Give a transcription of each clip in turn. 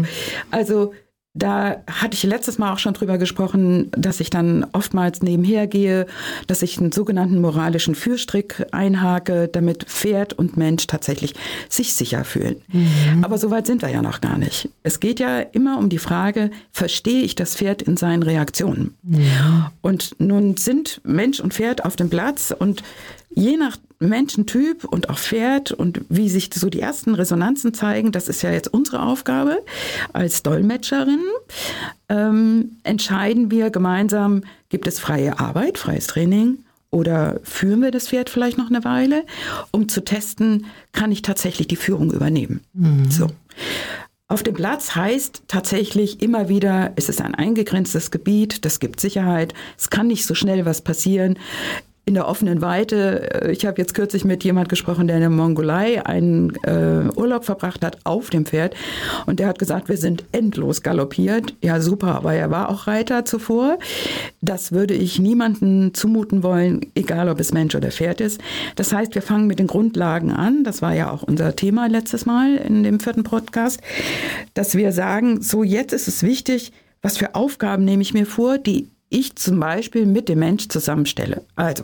Also da hatte ich letztes Mal auch schon drüber gesprochen, dass ich dann oftmals nebenher gehe, dass ich einen sogenannten moralischen Führstrick einhake, damit Pferd und Mensch tatsächlich sich sicher fühlen. Aber so weit sind wir ja noch gar nicht. Es geht ja immer um die Frage, verstehe ich das Pferd in seinen Reaktionen? Und nun sind Mensch und Pferd auf dem Platz und je nach Menschentyp und auch Pferd und wie sich so die ersten Resonanzen zeigen, das ist ja jetzt unsere Aufgabe als Dolmetscherin, entscheiden wir gemeinsam, gibt es freie Arbeit, freies Training oder führen wir das Pferd vielleicht noch eine Weile, um zu testen, kann ich tatsächlich die Führung übernehmen. So. Auf dem Platz heißt tatsächlich immer wieder, es ist ein eingegrenztes Gebiet, das gibt Sicherheit, es kann nicht so schnell was passieren. In der offenen Weite, ich habe jetzt kürzlich mit jemand gesprochen, der in der Mongolei einen Urlaub verbracht hat auf dem Pferd und der hat gesagt, wir sind endlos galoppiert. Ja, super, aber er war auch Reiter zuvor. Das würde ich niemandem zumuten wollen, egal ob es Mensch oder Pferd ist. Das heißt, wir fangen mit den Grundlagen an. Das war ja auch unser Thema letztes Mal in dem 4. Podcast, dass wir sagen, so jetzt ist es wichtig, was für Aufgaben nehme ich mir vor, die ich zum Beispiel mit dem Mensch zusammenstelle. Also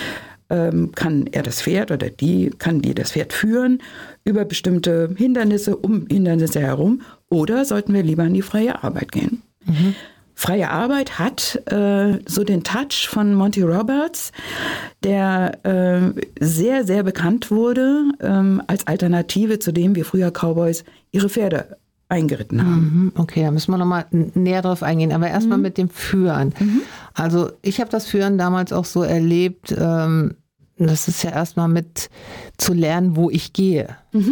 kann er das Pferd oder kann die das Pferd führen über bestimmte Hindernisse, um Hindernisse herum, oder sollten wir lieber in die freie Arbeit gehen? Freie Arbeit hat so den Touch von Monty Roberts, der sehr, sehr bekannt wurde als Alternative zu dem, wie früher Cowboys ihre Pferde eingeritten haben. Okay, da müssen wir nochmal näher drauf eingehen. Aber erstmal mit dem Führen. Also ich habe das Führen damals auch so erlebt, das ist ja erstmal mit zu lernen, wo ich gehe.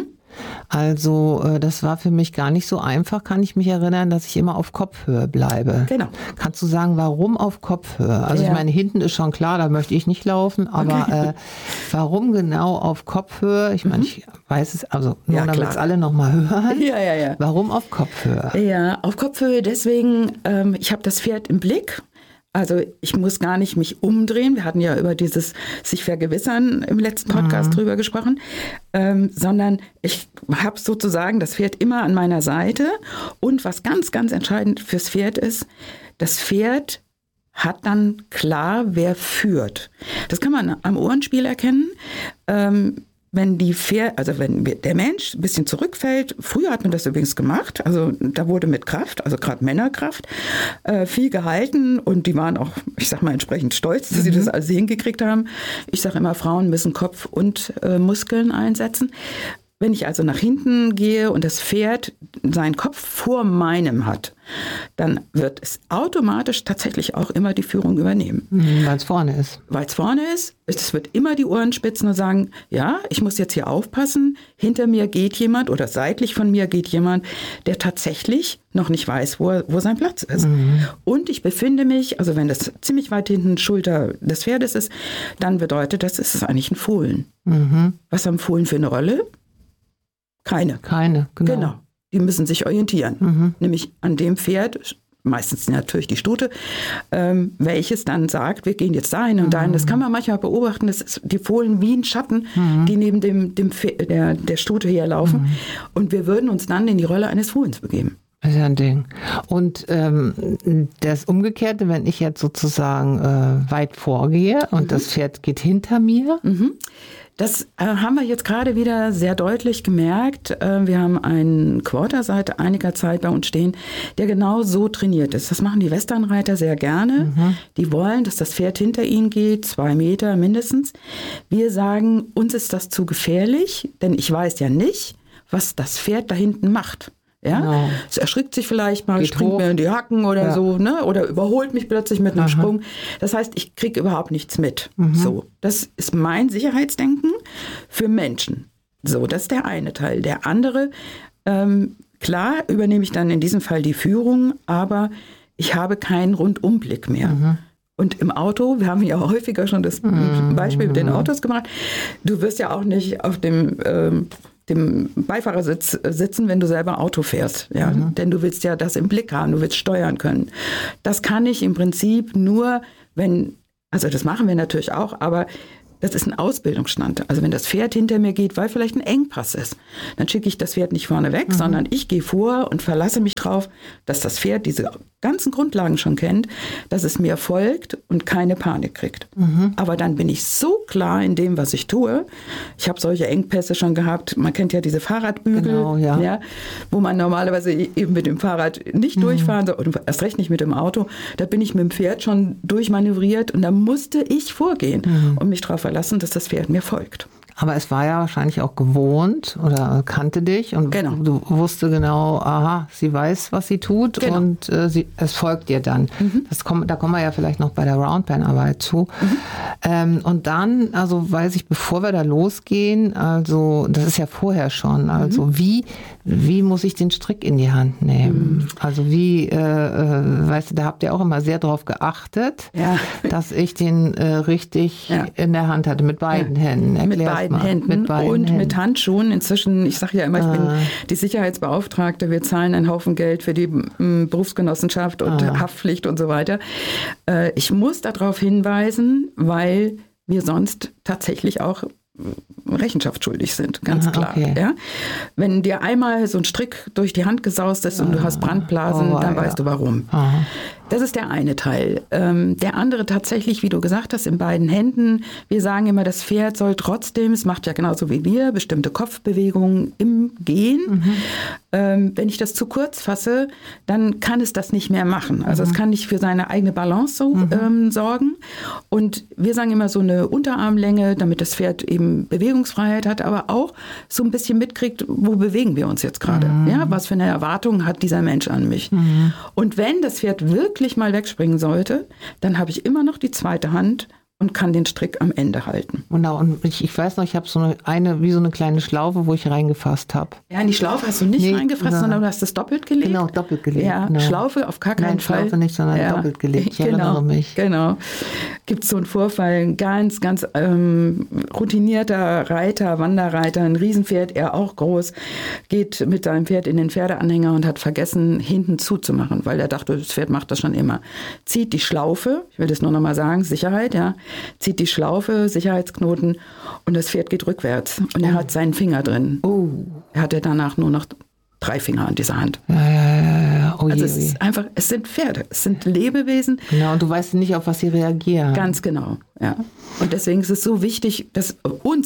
Also das war für mich gar nicht so einfach, kann ich mich erinnern, dass ich immer auf Kopfhöhe bleibe. Genau. Kannst du sagen, warum auf Kopfhöhe? Also ich meine, hinten ist schon klar, da möchte ich nicht laufen, aber warum genau auf Kopfhöhe? Ich meine, ich weiß es, also nur damit es alle nochmal hören. Ja. Warum auf Kopfhöhe? Ja, auf Kopfhöhe deswegen, ich habe das Pferd im Blick. Also ich muss gar nicht mich umdrehen. Wir hatten ja über dieses sich vergewissern im letzten Podcast drüber gesprochen, sondern ich habe sozusagen das Pferd immer an meiner Seite. Und was ganz, ganz entscheidend fürs Pferd ist, das Pferd hat dann klar, wer führt. Das kann man am Ohrenspiel erkennen. Wenn der Mensch ein bisschen zurückfällt, früher hat man das übrigens gemacht, also da wurde mit Kraft, also gerade Männerkraft, viel gehalten und die waren auch, ich sag mal, entsprechend stolz, dass sie das alles hingekriegt haben. Ich sage immer, Frauen müssen Kopf und Muskeln einsetzen. Wenn ich also nach hinten gehe und das Pferd seinen Kopf vor meinem hat, dann wird es automatisch tatsächlich auch immer die Führung übernehmen. Weil es vorne ist. Weil es vorne ist, es wird immer die Ohren spitzen und sagen, ja, ich muss jetzt hier aufpassen, hinter mir geht jemand oder seitlich von mir geht jemand, der tatsächlich noch nicht weiß, wo sein Platz ist. Und ich befinde mich, also wenn das ziemlich weit hinten Schulter des Pferdes ist, dann bedeutet das, es ist eigentlich ein Fohlen. Was haben Fohlen für eine Rolle? Keine, genau. Die müssen sich orientieren, nämlich an dem Pferd, meistens natürlich die Stute, welches dann sagt, wir gehen jetzt dahin und dahin. Das kann man manchmal beobachten, das ist die Fohlen wie ein Schatten, die neben dem Pferd, der Stute herlaufen. Und wir würden uns dann in die Rolle eines Fohlens begeben. Das ist ja ein Ding. Und das Umgekehrte, wenn ich jetzt sozusagen weit vorgehe und das Pferd geht hinter mir. Das haben wir jetzt gerade wieder sehr deutlich gemerkt. Wir haben einen Quarter seit einiger Zeit bei uns stehen, der genau so trainiert ist. Das machen die Westernreiter sehr gerne. Die wollen, dass das Pferd hinter ihnen geht, 2 Meter mindestens. Wir sagen, uns ist das zu gefährlich, denn ich weiß ja nicht, was das Pferd da hinten macht. Ja? Genau. Es erschrickt sich vielleicht mal, springt mir in die Hacken oder so, ne? Oder überholt mich plötzlich mit einem Sprung. Das heißt, ich kriege überhaupt nichts mit. So, das ist mein Sicherheitsdenken für Menschen. So, das ist der eine Teil. Der andere, klar, übernehme ich dann in diesem Fall die Führung, aber ich habe keinen Rundumblick mehr. Und im Auto, wir haben ja häufiger schon das Beispiel mit den Autos gemacht, du wirst ja auch nicht auf dem Beifahrersitz sitzen, wenn du selber Auto fährst. Ja? Denn du willst ja das im Blick haben, du willst steuern können. Das kann ich im Prinzip nur, also das machen wir natürlich auch, aber Das ist ein Ausbildungsstand. Also wenn das Pferd hinter mir geht, weil vielleicht ein Engpass ist, dann schicke ich das Pferd nicht vorne weg, sondern ich gehe vor und verlasse mich drauf, dass das Pferd diese ganzen Grundlagen schon kennt, dass es mir folgt und keine Panik kriegt. Aber dann bin ich so klar in dem, was ich tue. Ich habe solche Engpässe schon gehabt. Man kennt ja diese Fahrradbügel, Genau, ja. wo man normalerweise eben mit dem Fahrrad nicht durchfahren soll, und erst recht nicht mit dem Auto. Da bin ich mit dem Pferd schon durchmanövriert und da musste ich vorgehen und mich darauf verlassen, dass das Pferd mir folgt. Aber es war ja wahrscheinlich auch gewohnt oder kannte dich und Genau. du wusste genau, aha, sie weiß, was sie tut Genau. und es folgt dir dann. Da kommen wir ja vielleicht noch bei der Roundpen-Arbeit zu. Und dann, also weiß ich, bevor wir da losgehen, also das ist ja vorher schon, also wie muss ich den Strick in die Hand nehmen? Also weißt du, da habt ihr auch immer sehr drauf geachtet, dass ich den richtig in der Hand hatte, mit beiden Händen. Mit beiden Händen. Mit Handschuhen. Inzwischen, ich sage ja immer, ich bin die Sicherheitsbeauftragte. Wir zahlen einen Haufen Geld für die Berufsgenossenschaft und Haftpflicht und so weiter. Ich muss darauf hinweisen, weil wir sonst tatsächlich auch Rechenschaft schuldig sind, ganz klar. Okay. Ja? Wenn dir einmal so ein Strick durch die Hand gesaust ist und du hast Brandblasen, dann weißt du warum. Das ist der eine Teil. Der andere tatsächlich, wie du gesagt hast, in beiden Händen. Wir sagen immer, das Pferd soll trotzdem, es macht ja genauso wie wir, bestimmte Kopfbewegungen im Gehen. Wenn ich das zu kurz fasse, dann kann es das nicht mehr machen. Also es kann nicht für seine eigene Balance sorgen. Und wir sagen immer so eine Unterarmlänge, damit das Pferd eben Bewegungsfreiheit hat, aber auch so ein bisschen mitkriegt, wo bewegen wir uns jetzt gerade. Ja, was für eine Erwartung hat dieser Mensch an mich. Und wenn das Pferd wirklich mal wegspringen sollte, dann habe ich immer noch die zweite Hand und kann den Strick am Ende halten. Genau, und ich weiß noch, ich habe wie so eine kleine Schlaufe, wo ich reingefasst habe. Ja, in die Schlaufe hast du nicht reingefasst, sondern du hast es doppelt gelegt. Genau, doppelt gelegt. Ja, genau. Schlaufe auf gar keinen Fall. Schlaufe nicht, sondern doppelt gelegt. Ich erinnere mich. Genau. Gibt es so einen Vorfall, ein ganz, ganz routinierter Reiter, Wanderreiter, ein Riesenpferd, er auch groß, geht mit seinem Pferd in den Pferdeanhänger und hat vergessen, hinten zuzumachen, weil er dachte, das Pferd macht das schon immer. Zieht die Schlaufe, ich will das nur noch mal sagen, Sicherheit, ja, zieht die Schlaufe, Sicherheitsknoten und das Pferd geht rückwärts und er hat seinen Finger drin. Er hatte danach nur noch 3 Finger an dieser Hand. Ja. Oh, also es ist einfach, es sind Pferde, es sind Lebewesen. Genau, und du weißt nicht, auf was sie reagieren. Ganz genau, ja. Und deswegen ist es so wichtig, dass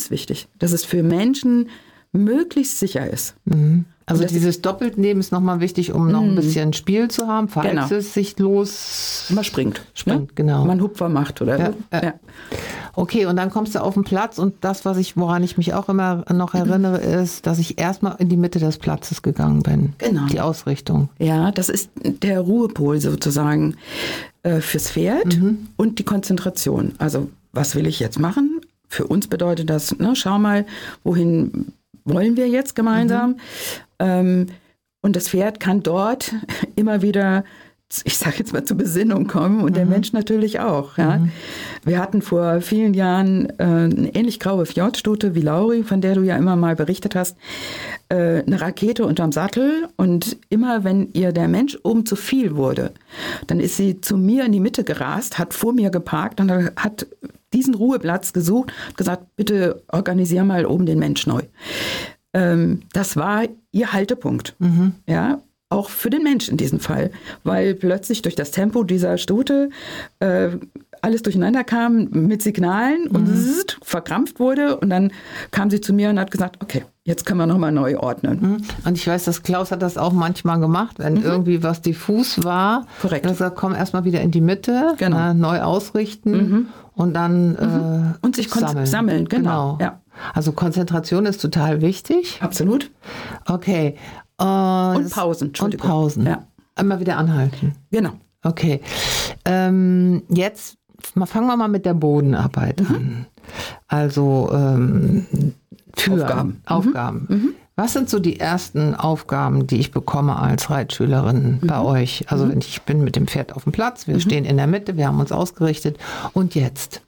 es für Menschen möglichst sicher ist. Also dieses Doppeltnehmen ist nochmal wichtig, um noch ein bisschen Spiel zu haben, falls es sich Man springt, ne? Genau. Man Hupfer macht oder ja. Okay, und dann kommst du auf den Platz und das, woran ich mich auch immer noch erinnere, ist, dass ich erstmal in die Mitte des Platzes gegangen bin. Genau. Die Ausrichtung. Ja, das ist der Ruhepol sozusagen fürs Pferd und die Konzentration. Also was will ich jetzt machen? Für uns bedeutet das, schau mal, wohin wollen wir jetzt gemeinsam? Und das Pferd kann dort immer wieder, ich sage jetzt mal, zur Besinnung kommen und der Mensch natürlich auch. Ja. Wir hatten vor vielen Jahren eine ähnlich graue Fjordstute wie Lauri, von der du ja immer mal berichtet hast, eine Rakete unterm Sattel und immer wenn ihr der Mensch oben zu viel wurde, dann ist sie zu mir in die Mitte gerast, hat vor mir geparkt und hat diesen Ruheplatz gesucht und gesagt, bitte organisier mal oben den Mensch neu. Das war ihr Haltepunkt, ja, auch für den Mensch in diesem Fall, weil plötzlich durch das Tempo dieser Stute alles durcheinander kam mit Signalen und verkrampft wurde und dann kam sie zu mir und hat gesagt, okay, jetzt können wir nochmal neu ordnen. Und ich weiß, dass Klaus hat das auch manchmal gemacht, wenn irgendwie was diffus war. Korrekt. Er hat gesagt, komm erstmal wieder in die Mitte, neu ausrichten und dann und sich sammeln, genau. Ja. Also Konzentration ist total wichtig. Absolut. Okay. Und Pausen, Entschuldigung. Und Pausen. Ja. Einmal wieder anhalten. Genau. Okay. Jetzt fangen wir mal mit der Bodenarbeit an. Also Aufgaben. Was sind so die ersten Aufgaben, die ich bekomme als Reitschülerin bei euch? Also ich bin mit dem Pferd auf dem Platz, wir stehen in der Mitte, wir haben uns ausgerichtet. Und jetzt?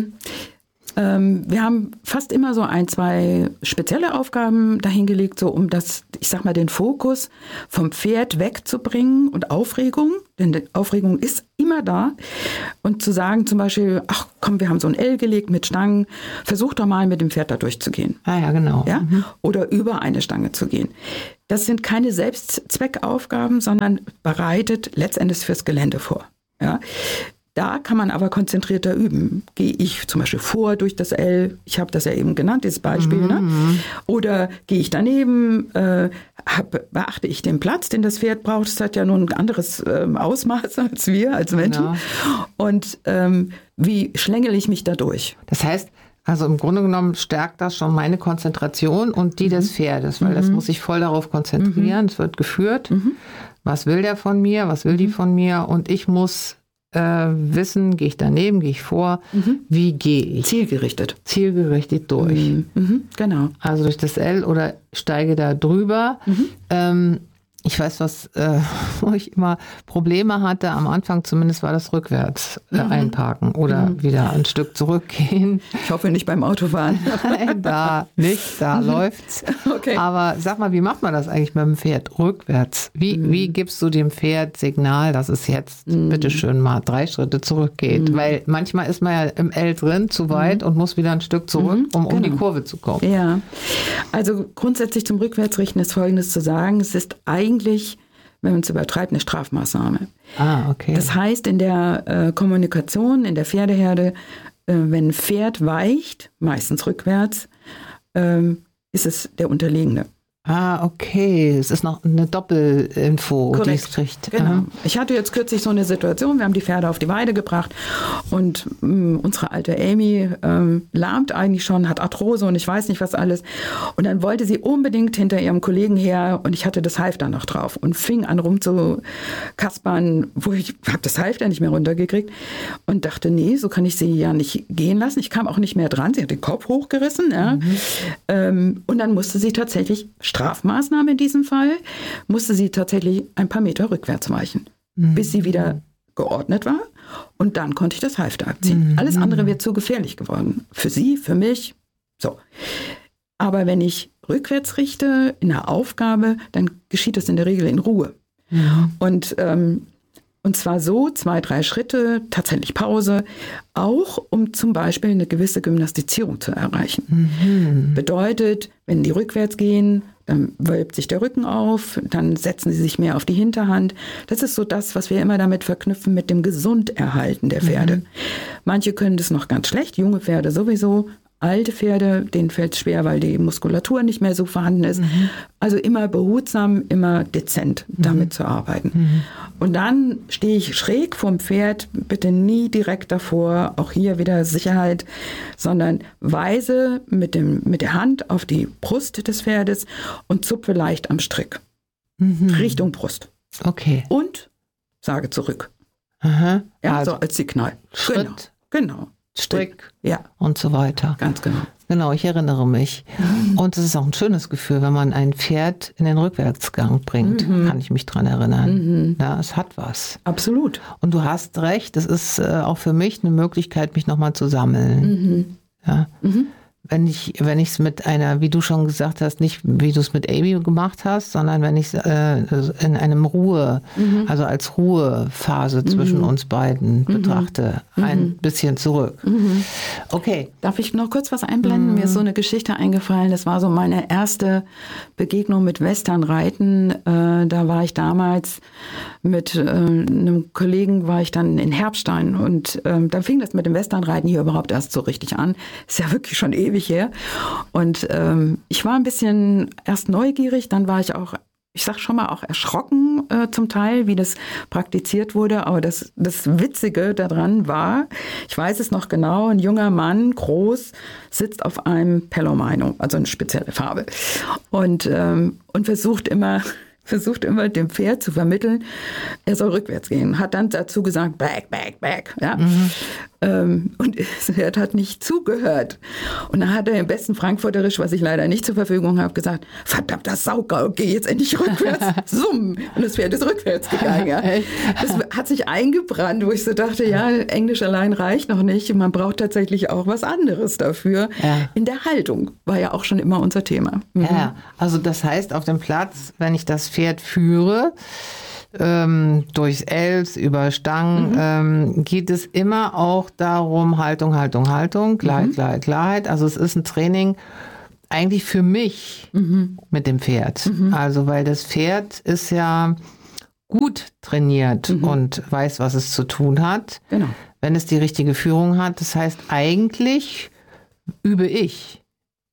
Wir haben fast immer so 1, 2 spezielle Aufgaben dahingelegt, so um das, ich sag mal, den Fokus vom Pferd wegzubringen und Aufregung, denn die Aufregung ist immer immer da. Und zu sagen zum Beispiel, ach komm, wir haben so ein L gelegt mit Stangen, versuch doch mal mit dem Pferd da durchzugehen. Ah ja, genau. Ja? Oder über eine Stange zu gehen. Das sind keine Selbstzweckaufgaben, sondern bereitet letztendlich fürs Gelände vor. Ja? Da kann man aber konzentrierter üben. Gehe ich zum Beispiel vor durch das L, ich habe das ja eben genannt, dieses Beispiel, ne? Oder gehe ich daneben, beachte ich den Platz, den das Pferd braucht. Das hat ja nun ein anderes Ausmaß als wir, als Menschen. Genau. Und wie schlängel ich mich da durch? Das heißt, also im Grunde genommen stärkt das schon meine Konzentration und die des Pferdes, weil das muss sich voll darauf konzentrieren. Es wird geführt. Was will der von mir? Was will die von mir? Und ich muss wissen, gehe ich daneben, gehe ich vor, wie gehe ich? Zielgerichtet durch. Genau. Also durch das L oder steige da drüber. Ich weiß, wo ich immer Probleme hatte, am Anfang zumindest war das rückwärts einparken oder wieder ein Stück zurückgehen. Ich hoffe nicht beim Autofahren. Nein, da läuft's. Okay. Aber sag mal, wie macht man das eigentlich mit dem Pferd rückwärts? Wie gibst du dem Pferd Signal, dass es jetzt bitteschön mal 3 Schritte zurückgeht? Weil manchmal ist man ja im L drin zu weit und muss wieder ein Stück zurück, um die Kurve zu kommen. Ja, also grundsätzlich zum Rückwärtsrichten ist Folgendes zu sagen. Es ist eigentlich, wenn man es übertreibt, eine Strafmaßnahme. Okay. Das heißt, in der Kommunikation, in der Pferdeherde, wenn ein Pferd weicht, meistens rückwärts, ist es der Unterlegene. Okay. Es ist noch eine Doppelinfo, die es kriegt. Genau. Ich hatte jetzt kürzlich so eine Situation, wir haben die Pferde auf die Weide gebracht und unsere alte Amy lahmt eigentlich schon, hat Arthrose und ich weiß nicht was alles. Und dann wollte sie unbedingt hinter ihrem Kollegen her und ich hatte das Halfter noch drauf und fing an rumzukaspern, wo ich habe das Halfter nicht mehr runtergekriegt und dachte, nee, so kann ich sie ja nicht gehen lassen. Ich kam auch nicht mehr dran, sie hat den Kopf hochgerissen. Ja. Und dann musste sie tatsächlich Strafmaßnahme in diesem Fall, musste sie tatsächlich ein paar Meter rückwärts weichen, bis sie wieder geordnet war. Und dann konnte ich das Halfter abziehen. Alles andere wäre zu gefährlich geworden. Für sie, für mich. So. Aber wenn ich rückwärts richte in einer Aufgabe, dann geschieht das in der Regel in Ruhe. Und zwar so 2, 3 Schritte, tatsächlich Pause, auch um zum Beispiel eine gewisse Gymnastizierung zu erreichen. Bedeutet, wenn die rückwärts gehen, dann wölbt sich der Rücken auf, dann setzen sie sich mehr auf die Hinterhand. Das ist so das, was wir immer damit verknüpfen mit dem Gesunderhalten der Pferde. Manche können das noch ganz schlecht, junge Pferde sowieso. Alte Pferde, denen fällt es schwer, weil die Muskulatur nicht mehr so vorhanden ist. Also immer behutsam, immer dezent damit zu arbeiten. Und dann stehe ich schräg vorm Pferd, bitte nie direkt davor, auch hier wieder Sicherheit, sondern weise mit der Hand auf die Brust des Pferdes und zupfe leicht am Strick. Richtung Brust. Okay. Und sage zurück. Ja, also als Signal. Schritt. Genau. Strick ja. Und so weiter. Ganz genau. Genau, ich erinnere mich. Und es ist auch ein schönes Gefühl, wenn man ein Pferd in den Rückwärtsgang bringt, kann ich mich dran erinnern. Ja, es hat was. Absolut. Und du hast recht, es ist auch für mich eine Möglichkeit, mich nochmal zu sammeln. Ja. Wenn ich es mit einer, wie du schon gesagt hast, nicht wie du es mit Amy gemacht hast, sondern wenn ich es in einem also als Ruhephase zwischen uns beiden betrachte, ein bisschen zurück. Okay. Darf ich noch kurz was einblenden? Mir ist so eine Geschichte eingefallen. Das war so meine erste Begegnung mit Westernreiten. Da war ich damals mit einem Kollegen, war ich dann in Herbstein und dann fing das mit dem Westernreiten hier überhaupt erst so richtig an. Ist ja wirklich schon ewig her. Und ich war ein bisschen erst neugierig, dann war ich auch, ich sag schon mal, auch erschrocken zum Teil, wie das praktiziert wurde. Aber das Witzige daran war, ich weiß es noch genau, ein junger Mann, groß, sitzt auf einem Pelomino, also eine spezielle Farbe. Und versucht immer dem Pferd zu vermitteln, er soll rückwärts gehen. Hat dann dazu gesagt, back, back, back. Ja? Und das Pferd hat nicht zugehört. Und dann hat er im besten Frankfurterisch, was ich leider nicht zur Verfügung habe, gesagt, verdammter Sauger, geh jetzt endlich rückwärts. Summ. Und das Pferd ist rückwärts gegangen. Ja? Das hat sich eingebrannt, wo ich so dachte, ja, Englisch allein reicht noch nicht. Man braucht tatsächlich auch was anderes dafür. Ja. In der Haltung war ja auch schon immer unser Thema. Ja, also das heißt, auf dem Platz, wenn ich das Pferd führe, durchs Elfs, über Stangen, geht es immer auch darum, Haltung, Klarheit. Also es ist ein Training eigentlich für mich mit dem Pferd. Also weil das Pferd ist ja gut trainiert und weiß, was es zu tun hat, wenn es die richtige Führung hat. Das heißt, eigentlich übe ich.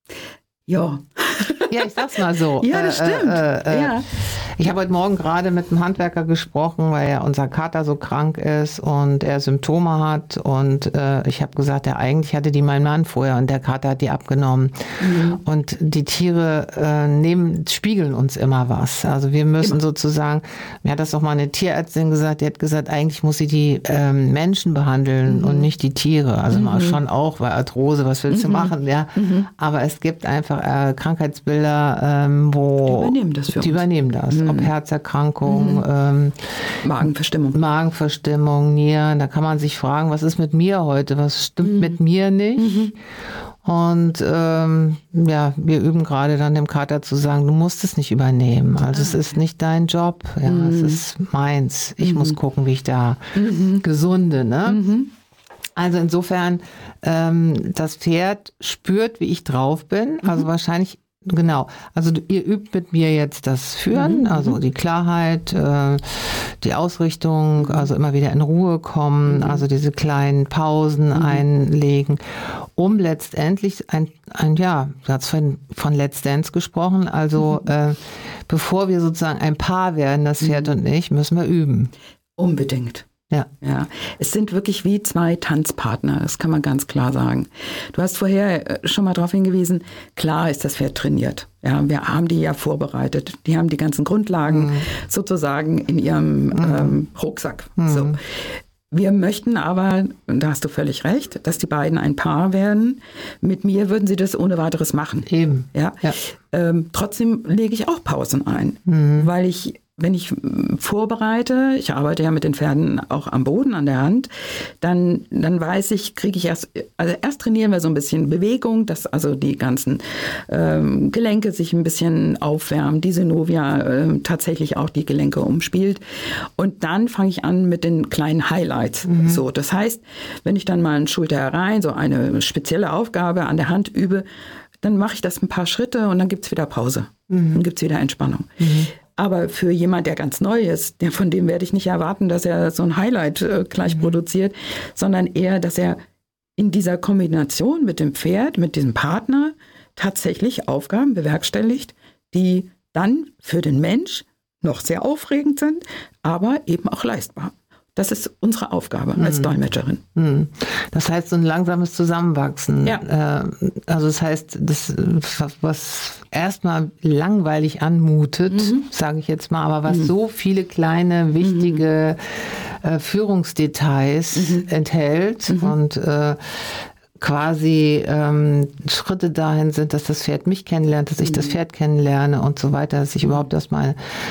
Ja. Ja, ich sag's mal so. Ja, das stimmt. Ja. Ich habe heute Morgen gerade mit einem Handwerker gesprochen, weil ja unser Kater so krank ist und er Symptome hat. Und ich habe gesagt, ja, eigentlich hatte die mein Mann vorher und der Kater hat die abgenommen. Und die Tiere spiegeln uns immer was. Also wir müssen sozusagen, mir hat das auch mal eine Tierärztin gesagt, die hat gesagt, eigentlich muss sie die Menschen behandeln und nicht die Tiere. Also schon auch, weil Arthrose, was willst du machen? Ja. Aber es gibt einfach Krankheitsbilder, wo die übernehmen das. Ob Herzerkrankung, Magenverstimmung, Nieren. Da kann man sich fragen, was ist mit mir heute? Was stimmt mit mir nicht? Und wir üben gerade dann dem Kater zu sagen, du musst es nicht übernehmen. Also es ist nicht dein Job, es ist meins. Ich muss gucken, wie ich da gesunde. Ne? Also insofern, das Pferd spürt, wie ich drauf bin. Also wahrscheinlich. Genau, also ihr übt mit mir jetzt das Führen, also die Klarheit, die Ausrichtung, also immer wieder in Ruhe kommen, also diese kleinen Pausen einlegen, um letztendlich du hast von Let's Dance gesprochen, also bevor wir sozusagen ein Paar werden, das Pferd und ich, müssen wir üben. Unbedingt. Ja, es sind wirklich wie zwei Tanzpartner, das kann man ganz klar sagen. Du hast vorher schon mal darauf hingewiesen, klar ist das Pferd trainiert. Ja, wir haben die ja vorbereitet. Die haben die ganzen Grundlagen sozusagen in ihrem Rucksack. So. Wir möchten aber, und da hast du völlig recht, dass die beiden ein Paar werden. Mit mir würden sie das ohne weiteres machen. Eben. Ja. Trotzdem lege ich auch Pausen ein, weil wenn ich vorbereite, ich arbeite ja mit den Pferden auch am Boden, an der Hand, dann weiß ich, erst trainieren wir so ein bisschen Bewegung, dass also die ganzen Gelenke sich ein bisschen aufwärmen, die Synovia tatsächlich auch die Gelenke umspielt. Und dann fange ich an mit den kleinen Highlights. So, das heißt, wenn ich dann mal ein Schulter herein, so eine spezielle Aufgabe an der Hand übe, dann mache ich das ein paar Schritte und dann gibt's wieder Pause. Dann gibt's wieder Entspannung. Aber für jemand, der ganz neu ist, von dem werde ich nicht erwarten, dass er so ein Highlight gleich produziert, sondern eher, dass er in dieser Kombination mit dem Pferd, mit diesem Partner tatsächlich Aufgaben bewerkstelligt, die dann für den Mensch noch sehr aufregend sind, aber eben auch leistbar. Das ist unsere Aufgabe als Dolmetscherin. Das heißt, so ein langsames Zusammenwachsen. Ja. Also das heißt, das, was erstmal langweilig anmutet, sage ich jetzt mal, aber was so viele kleine, wichtige Führungsdetails enthält und quasi Schritte dahin sind, dass das Pferd mich kennenlernt, dass ich das Pferd kennenlerne und so weiter, dass ich überhaupt erstmal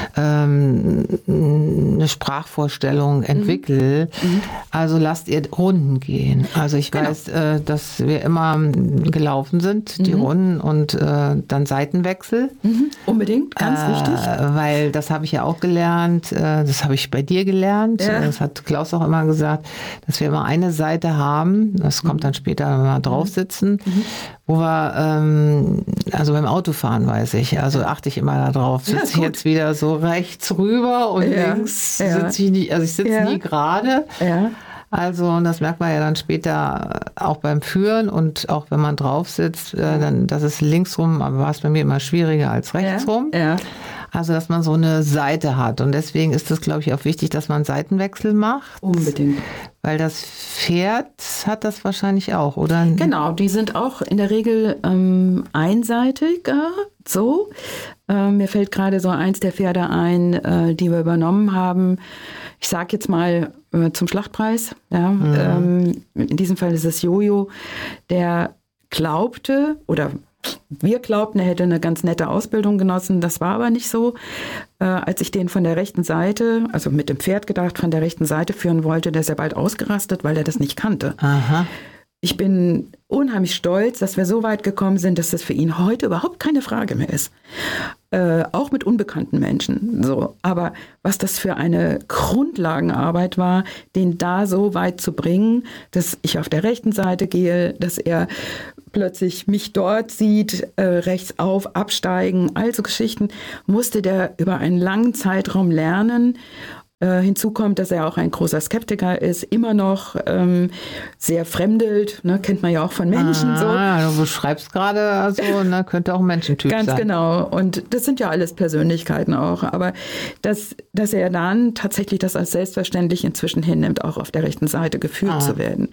eine Sprachvorstellung entwickle. Also lasst ihr Runden gehen. Also ich weiß, dass wir immer gelaufen sind, die Runden und dann Seitenwechsel. Unbedingt, ganz wichtig. Weil das habe ich ja auch gelernt, das habe ich bei dir gelernt. Ja. Das hat Klaus auch immer gesagt, dass wir immer eine Seite haben, das kommt dann später, wenn wir drauf sitzen, wo wir, also beim Autofahren weiß ich, also achte ich immer darauf, sitze ich jetzt wieder so rechts rüber und links sitze ich nicht, also ich sitze nie gerade. Ja. Also, und das merkt man ja dann später auch beim Führen und auch wenn man drauf sitzt, dann, das ist linksrum, aber war es bei mir immer schwieriger als rechtsrum. Ja. Also, dass man so eine Seite hat. Und deswegen ist es, glaube ich, auch wichtig, dass man Seitenwechsel macht. Unbedingt. Weil das Pferd hat das wahrscheinlich auch, oder? Genau, die sind auch in der Regel einseitiger. So. Mir fällt gerade so eins der Pferde ein, die wir übernommen haben. Ich sage jetzt mal zum Schlachtpreis. Ja. In diesem Fall ist es Jojo, der glaubte oder wir glaubten, er hätte eine ganz nette Ausbildung genossen. Das war aber nicht so. Als ich den von der rechten Seite, also mit dem Pferd gedacht, von der rechten Seite führen wollte, der ist ja bald ausgerastet, weil er das nicht kannte. Aha. Ich bin unheimlich stolz, dass wir so weit gekommen sind, dass das für ihn heute überhaupt keine Frage mehr ist. auch mit unbekannten Menschen. So. Aber was das für eine Grundlagenarbeit war, den da so weit zu bringen, dass ich auf der rechten Seite gehe, dass er plötzlich mich dort sieht, rechts auf, absteigen, also Geschichten, musste der über einen langen Zeitraum lernen. Hinzu kommt, dass er auch ein großer Skeptiker ist, immer noch sehr fremdelt, ne, kennt man ja auch von Menschen. Du beschreibst gerade, also könnte auch ein Menschentyp sein. Ganz genau. Und das sind ja alles Persönlichkeiten auch. Aber dass er dann tatsächlich das als selbstverständlich inzwischen hinnimmt, auch auf der rechten Seite geführt zu werden.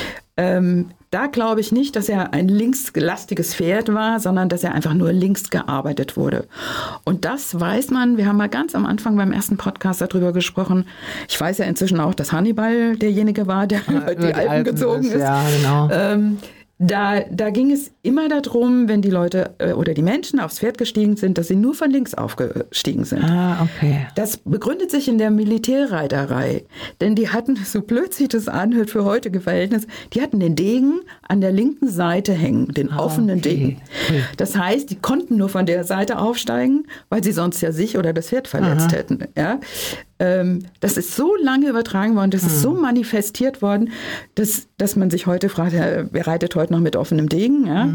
Da glaube ich nicht, dass er ein linksgelastiges Pferd war, sondern dass er einfach nur links gearbeitet wurde. Und das weiß man, wir haben mal ganz am Anfang beim ersten Podcast darüber gesprochen. Ich weiß ja inzwischen auch, dass Hannibal derjenige war, der über die Alpen gezogen ist. Ja, genau. Da ging es immer darum, wenn die Leute oder die Menschen aufs Pferd gestiegen sind, dass sie nur von links aufgestiegen sind. Okay. Das begründet sich in der Militärreiterei. Denn die hatten, so blöd sich das anhört für heutige Verhältnisse, die hatten den Degen an der linken Seite hängen, den offenen Degen. Das heißt, die konnten nur von der Seite aufsteigen, weil sie sonst ja sich oder das Pferd verletzt hätten. Ja? Das ist so lange übertragen worden, das ist so manifestiert worden, dass man sich heute fragt, wer reitet heute noch mit offenem Degen? Ja?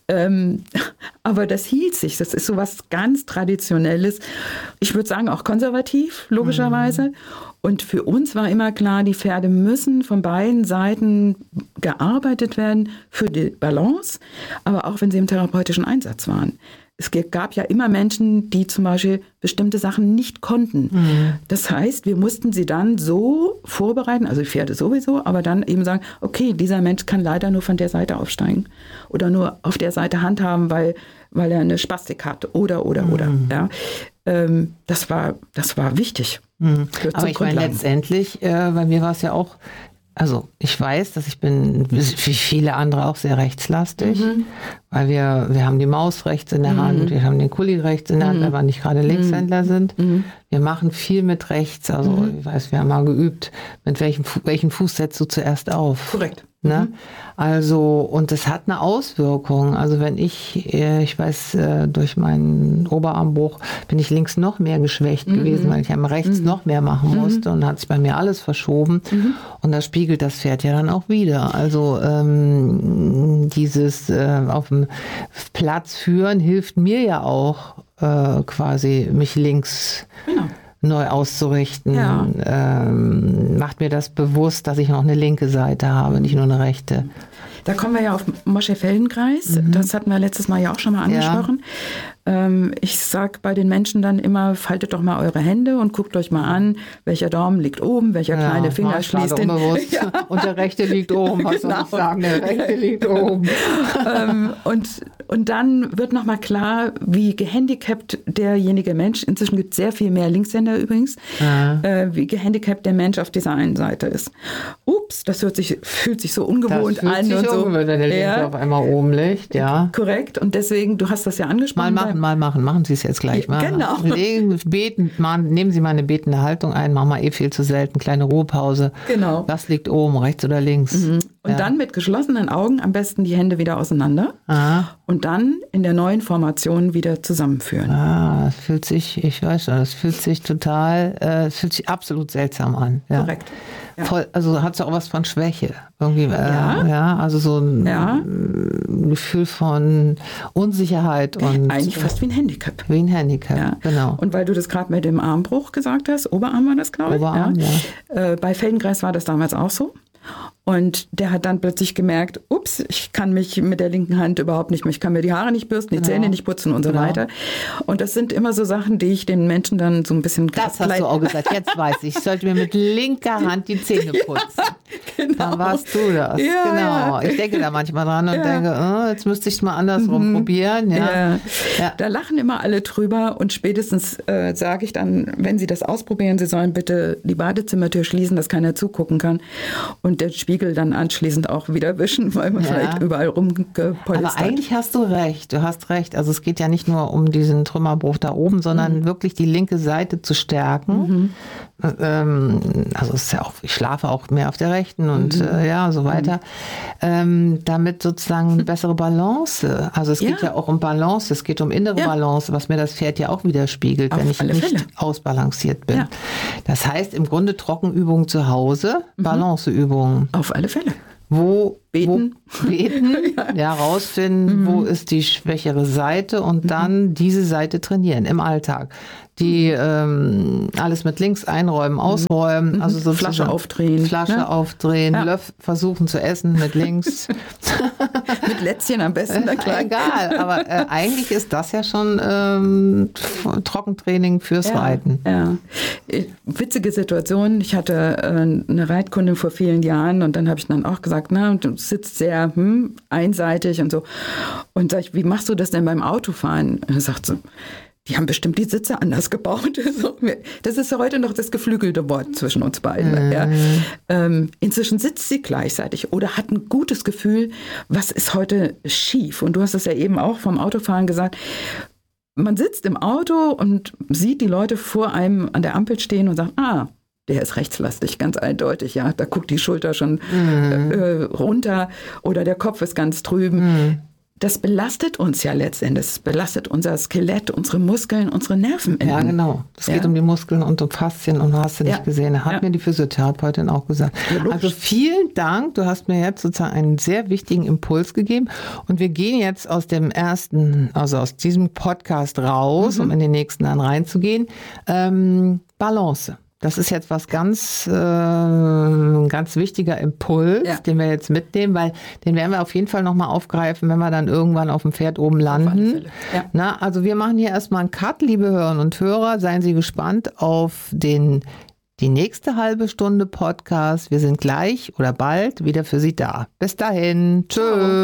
Aber das hielt sich, das ist so was ganz Traditionelles. Ich würde sagen, auch konservativ, logischerweise. Und für uns war immer klar, die Pferde müssen von beiden Seiten gearbeitet werden für die Balance, aber auch wenn sie im therapeutischen Einsatz waren. Es gab ja immer Menschen, die zum Beispiel bestimmte Sachen nicht konnten. Das heißt, wir mussten sie dann so vorbereiten, also die Pferde sowieso, aber dann eben sagen, okay, dieser Mensch kann leider nur von der Seite aufsteigen oder nur auf der Seite handhaben, weil er eine Spastik hat oder. Ja. Das war wichtig. Aber ich meine, letztendlich, bei mir war es ja auch, also ich weiß, dass ich bin, wie viele andere, auch sehr rechtslastig, weil wir haben die Maus rechts in der Hand, wir haben den Kuli rechts in der Hand, weil wir nicht gerade Linkshändler sind. Wir machen viel mit rechts, also ich weiß, wir haben mal geübt, mit welchen Fuß setzt du zuerst auf. Korrekt. Ne? Also, und das hat eine Auswirkung. Also wenn ich weiß, durch meinen Oberarmbruch bin ich links noch mehr geschwächt gewesen, weil ich am rechts noch mehr machen musste und hat sich bei mir alles verschoben. Und da spiegelt das Pferd ja dann auch wieder. Also dieses auf dem Platz führen hilft mir ja auch quasi, mich links neu auszurichten, macht mir das bewusst, dass ich noch eine linke Seite habe, nicht nur eine rechte. Da kommen wir ja auf Mosche-Feldenkreis. Das hatten wir letztes Mal ja auch schon mal angesprochen. Ich sage bei den Menschen dann immer, faltet doch mal eure Hände und guckt euch mal an, welcher Daumen liegt oben, welcher kleine Finger schließt den. Und der rechte liegt oben, was soll ich sagen, der rechte liegt oben. Und dann wird nochmal klar, wie gehandicapt derjenige Mensch, inzwischen gibt es sehr viel mehr Linkshänder übrigens, wie gehandicapt der Mensch auf dieser einen Seite ist. Ups, das fühlt sich so ungewohnt an. Und so. Wenn der linke auf einmal oben liegt, ja. Korrekt, und deswegen, du hast das ja angesprochen. Mal machen Sie es jetzt gleich mal. Genau. Nehmen Sie mal eine betende Haltung ein, machen wir viel zu selten, kleine Ruhepause. Genau. Was liegt oben, rechts oder links? Und dann mit geschlossenen Augen am besten die Hände wieder auseinander und dann in der neuen Formation wieder zusammenführen. Das fühlt sich, ich weiß schon, das fühlt sich es fühlt sich absolut seltsam an. Ja. Korrekt. Ja. Voll, also hat es auch was von Schwäche. Irgendwie, also so ein Gefühl von Unsicherheit. Und eigentlich fast wie ein Handicap. Wie ein Handicap, genau. Und weil du das gerade mit dem Armbruch gesagt hast, Oberarm war das, glaube ich. Oberarm, ja. Bei Feldenkreis war das damals auch so. Und der hat dann plötzlich gemerkt, ups, ich kann mich mit der linken Hand überhaupt nicht mehr, ich kann mir die Haare nicht bürsten, die Zähne nicht putzen und so weiter. Und das sind immer so Sachen, die ich den Menschen dann so ein bisschen... Das hast du auch gesagt, jetzt weiß ich sollte mir mit linker Hand die Zähne putzen. Genau. Dann warst du das, genau. Ich denke da manchmal dran und denke, jetzt müsste ich es mal andersrum probieren. Ja. Da lachen immer alle drüber und spätestens sage ich dann, wenn sie das ausprobieren, sie sollen bitte die Badezimmertür schließen, dass keiner zugucken kann und der Spiegel dann anschließend auch wieder wischen, weil man vielleicht überall rumgepolstert. Aber eigentlich hast du recht. Also es geht ja nicht nur um diesen Trümmerbruch da oben, sondern wirklich die linke Seite zu stärken. also es ist ja auch, ich schlafe auch mehr auf der rechten und so weiter, damit sozusagen eine bessere Balance, also es geht ja auch um Balance, es geht um innere Balance, was mir das Pferd ja auch widerspiegelt, wenn ich nicht ausbalanciert bin. Ja. Das heißt im Grunde Trockenübungen zu Hause, Balanceübungen. Auf alle Fälle. Wo beten, rausfinden, wo ist die schwächere Seite und dann diese Seite trainieren im Alltag. Die alles mit links einräumen, ausräumen, also so Flasche aufdrehen, versuchen zu essen mit links. Mit Lätzchen am besten, na klar. Egal, aber eigentlich ist das ja schon Trockentraining fürs Reiten. Ja. Witzige Situation, ich hatte eine Reitkundin vor vielen Jahren und dann habe ich dann auch gesagt, na, du sitzt sehr einseitig und so. Und sag ich, wie machst du das denn beim Autofahren? Und er sagt so, die haben bestimmt die Sitze anders gebaut. Das ist ja heute noch das geflügelte Wort zwischen uns beiden. Ja. Inzwischen sitzt sie gleichzeitig oder hat ein gutes Gefühl, was ist heute schief. Und du hast es ja eben auch vom Autofahren gesagt. Man sitzt im Auto und sieht die Leute vor einem an der Ampel stehen und sagt, der ist rechtslastig, ganz eindeutig. Ja, da guckt die Schulter schon runter oder der Kopf ist ganz drüben. Das belastet uns ja letztendlich. Es belastet unser Skelett, unsere Muskeln, unsere Nervenenden. Ja, genau. Es geht um die Muskeln und um Faszien und hast du nicht gesehen. Hat mir die Physiotherapeutin auch gesagt. Ja, also vielen Dank. Du hast mir jetzt sozusagen einen sehr wichtigen Impuls gegeben. Und wir gehen jetzt aus dem aus diesem Podcast raus, um in den nächsten dann reinzugehen. Balance. Das ist jetzt was ganz wichtiger Impuls, den wir jetzt mitnehmen, weil den werden wir auf jeden Fall nochmal aufgreifen, wenn wir dann irgendwann auf dem Pferd oben landen. Ja. Also wir machen hier erstmal einen Cut, liebe Hörerinnen und Hörer. Seien Sie gespannt auf die nächste halbe Stunde Podcast. Wir sind gleich oder bald wieder für Sie da. Bis dahin. Tschö.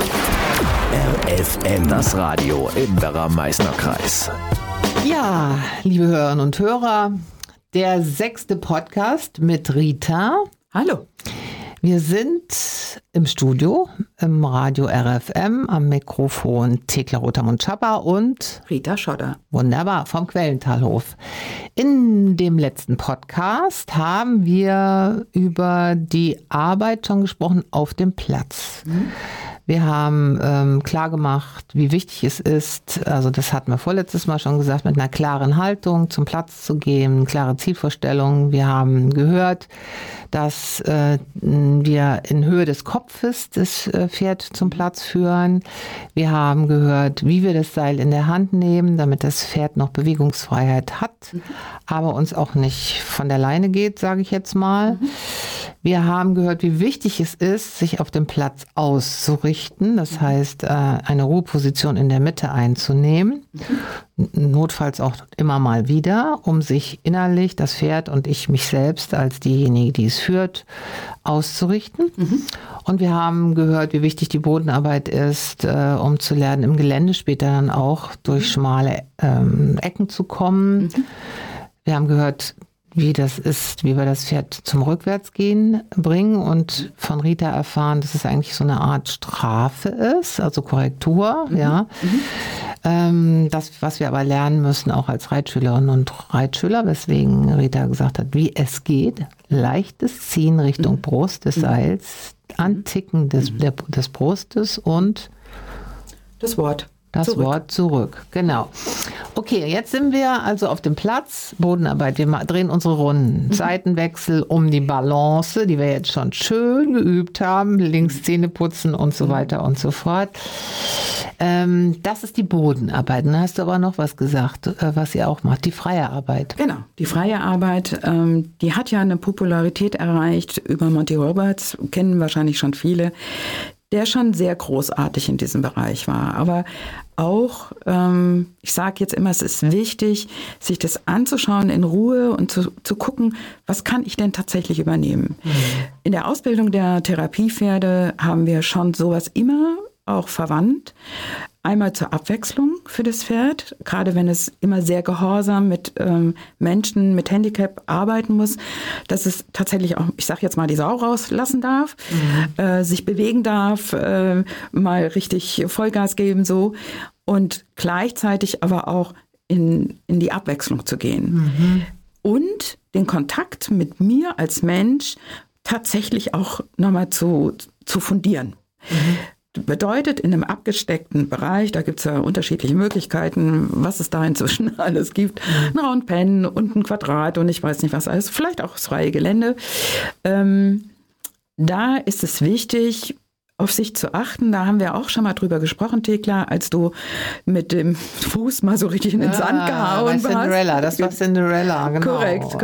RFM, das Radio im Werra-Meißner-Kreis. Ja, liebe Hörerinnen und Hörer, der 6. Podcast mit Rita. Hallo. Wir sind im Studio, im Radio RFM, am Mikrofon Thekla Rotermund-Schapper und Rita Schodder. Wunderbar, vom Quellentalhof. In dem letzten Podcast haben wir über die Arbeit schon gesprochen auf dem Platz. Wir haben klar gemacht, wie wichtig es ist, also das hatten wir vorletztes Mal schon gesagt, mit einer klaren Haltung zum Platz zu gehen, klare Zielvorstellungen. Wir haben gehört, dass wir in Höhe des Kopfes das Pferd zum Platz führen. Wir haben gehört, wie wir das Seil in der Hand nehmen, damit das Pferd noch Bewegungsfreiheit hat, aber uns auch nicht von der Leine geht, sage ich jetzt mal. Wir haben gehört, wie wichtig es ist, sich auf dem Platz auszurichten. Das heißt, eine Ruheposition in der Mitte einzunehmen. Notfalls auch immer mal wieder, um sich innerlich, das Pferd und ich mich selbst als diejenige, die es führt, auszurichten. Und wir haben gehört, wie wichtig die Bodenarbeit ist, um zu lernen, im Gelände später dann auch durch schmale Ecken zu kommen. Wir haben gehört, wie das ist, wie wir das Pferd zum Rückwärtsgehen bringen und von Rita erfahren, dass es eigentlich so eine Art Strafe ist, also Korrektur, Das, was wir aber lernen müssen, auch als Reitschülerinnen und Reitschüler, weswegen Rita gesagt hat, wie es geht, leichtes Ziehen Richtung Brust des Seils, Anticken des Brustes und das Wort zurück. Genau. Okay, jetzt sind wir also auf dem Platz, Bodenarbeit, wir drehen unsere Runden, Seitenwechsel um die Balance, die wir jetzt schon schön geübt haben, links Zähne putzen und so weiter und so fort. Das ist die Bodenarbeit. Dann hast du aber noch was gesagt, was ihr auch macht, die freie Arbeit. Genau, die freie Arbeit, die hat ja eine Popularität erreicht über Monty Roberts, kennen wahrscheinlich schon viele, der schon sehr großartig in diesem Bereich war. Aber auch, ich sage jetzt immer, es ist wichtig, sich das anzuschauen in Ruhe und zu gucken, was kann ich denn tatsächlich übernehmen. In der Ausbildung der Therapiepferde haben wir schon sowas immer auch verwandt. Einmal zur Abwechslung für das Pferd, gerade wenn es immer sehr gehorsam mit Menschen mit Handicap arbeiten muss, dass es tatsächlich auch, ich sage jetzt mal, die Sau rauslassen darf, sich bewegen darf, mal richtig Vollgas geben so und gleichzeitig aber auch in die Abwechslung zu gehen. und den Kontakt mit mir als Mensch tatsächlich auch nochmal zu fundieren. Bedeutet, in einem abgesteckten Bereich, da gibt es ja unterschiedliche Möglichkeiten, was es da inzwischen alles gibt, ein Roundpen und ein Quadrat und ich weiß nicht was alles, vielleicht auch das freie Gelände. Da ist es wichtig, auf sich zu achten. Da haben wir auch schon mal drüber gesprochen, Thekla, als du mit dem Fuß mal so richtig in den Sand gehauen hast. Cinderella, das war Cinderella, genau. Korrekt.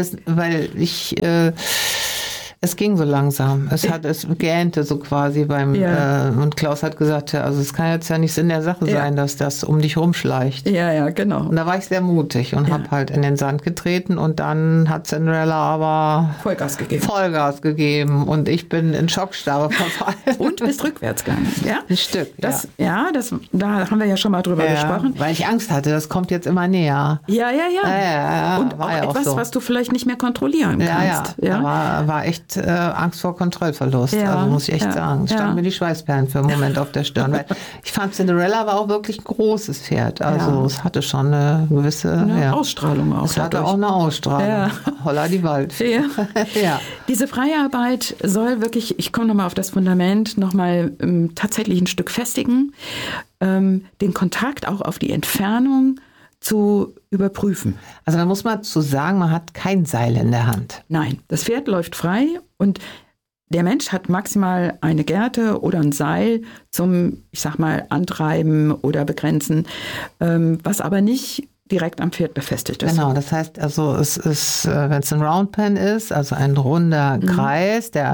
Es ging so langsam. Es gähnte so quasi und Klaus hat gesagt, also es kann jetzt ja nicht Sinn der Sache sein, dass das um dich rumschleicht. Ja, genau. Und da war ich sehr mutig und habe halt in den Sand getreten und dann hat Cinderella aber Vollgas gegeben und ich bin in Schockstarre verfallen. Und bist rückwärts gegangen. Ja? Ein Stück, da haben wir ja schon mal drüber gesprochen. Weil ich Angst hatte, das kommt jetzt immer näher. Ja. Und auch etwas, was du vielleicht nicht mehr kontrollieren kannst. Ja. War echt Angst vor Kontrollverlust, also muss ich echt sagen. Es standen mir die Schweißperlen für einen Moment auf der Stirn. Weil ich fand, Cinderella war auch wirklich ein großes Pferd. Also es hatte schon eine gewisse Ausstrahlung auch. Es hatte auch eine Ausstrahlung. Ja. Holla die Wald. Ja. Diese Freiarbeit soll wirklich, ich komme nochmal auf das Fundament, nochmal tatsächlich ein Stück festigen, den Kontakt auch auf die Entfernung zu überprüfen. Also da muss man zu sagen, man hat kein Seil in der Hand. Nein, das Pferd läuft frei und der Mensch hat maximal eine Gerte oder ein Seil zum, ich sag mal, Antreiben oder Begrenzen, was aber nicht direkt am Pferd befestigt ist. Genau, das heißt, also es ist, wenn es ein Roundpen ist, also ein runder Kreis, der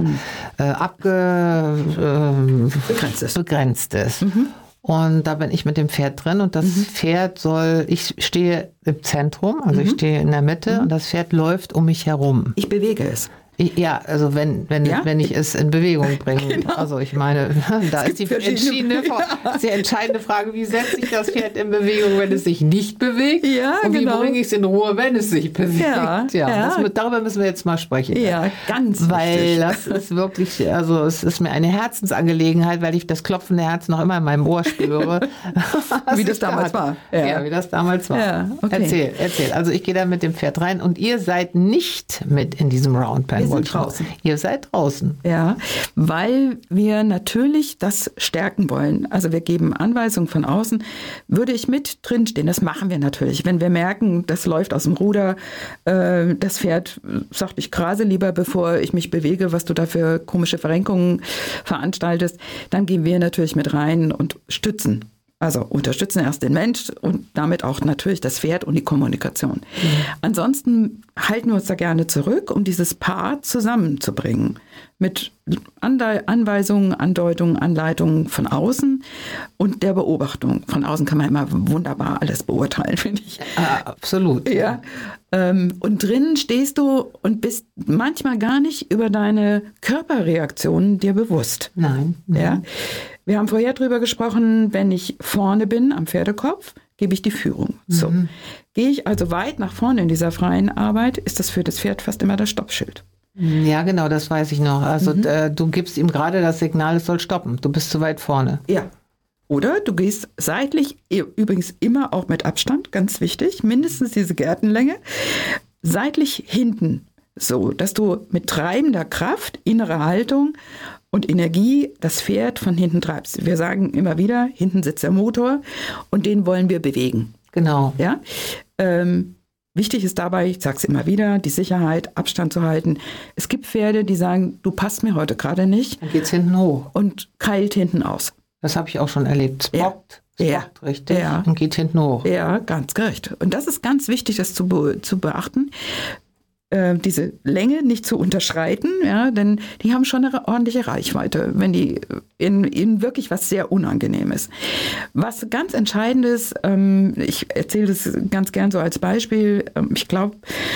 begrenzt ist. Und da bin ich mit dem Pferd drin und das Pferd ich stehe im Zentrum, also ich stehe in der Mitte und das Pferd läuft um mich herum. Ich bewege es. Ja, also wenn ich es in Bewegung bringe. Genau. Also ich meine, da ist die entscheidende Frage, wie setze ich das Pferd in Bewegung, wenn es sich nicht bewegt? Ja, und wie bringe ich es in Ruhe, wenn es sich bewegt? Darüber müssen wir jetzt mal sprechen. Ja, ganz wichtig. Weil das ist wirklich, also es ist mir eine Herzensangelegenheit, weil ich das klopfende Herz noch immer in meinem Ohr spüre. Wie das damals war. Ja, wie das damals war. Ja, okay. Erzähl. Also ich gehe da mit dem Pferd rein und ihr seid nicht mit in diesem Roundpen. Wir sind draußen. Ihr seid draußen. Ja, weil wir natürlich das stärken wollen. Also wir geben Anweisungen von außen. Würde ich mit drinstehen, das machen wir natürlich. Wenn wir merken, das läuft aus dem Ruder, das Pferd sagt, ich grase lieber, bevor ich mich bewege, was du da für komische Verrenkungen veranstaltest, dann gehen wir natürlich mit rein und stützen. Also unterstützen erst den Mensch und damit auch natürlich das Pferd und die Kommunikation. Ansonsten halten wir uns da gerne zurück, um dieses Paar zusammenzubringen. Mit Anweisungen, Andeutungen, Anleitungen von außen und der Beobachtung. Von außen kann man immer wunderbar alles beurteilen, finde ich. Absolut. Ja. Und drinnen stehst du und bist manchmal gar nicht über deine Körperreaktionen dir bewusst. Nein. Ja. Wir haben vorher drüber gesprochen, wenn ich vorne bin am Pferdekopf, gebe ich die Führung. So. Gehe ich also weit nach vorne in dieser freien Arbeit, ist das für das Pferd fast immer das Stoppschild. Ja, genau, das weiß ich noch. Also du gibst ihm gerade das Signal, es soll stoppen. Du bist zu weit vorne. Ja. Oder du gehst seitlich, übrigens immer auch mit Abstand, ganz wichtig, mindestens diese Gärtenlänge, seitlich hinten, so dass du mit treibender Kraft, innere Haltung und Energie das Pferd von hinten treibst. Wir sagen immer wieder, hinten sitzt der Motor und den wollen wir bewegen. Genau. Ja. Wichtig ist dabei, ich sage es immer wieder, die Sicherheit, Abstand zu halten. Es gibt Pferde, die sagen, du passt mir heute gerade nicht. Dann geht's hinten hoch. Und keilt hinten aus. Das habe ich auch schon erlebt. Es bockt richtig und geht hinten hoch. Ja, ganz gerecht. Und das ist ganz wichtig, das zu beachten. Diese Länge nicht zu unterschreiten, ja, denn die haben schon eine ordentliche Reichweite, wenn die in wirklich was sehr Unangenehmes. Was ganz entscheidend ist, ich erzähle das ganz gern so als Beispiel, ich glaube,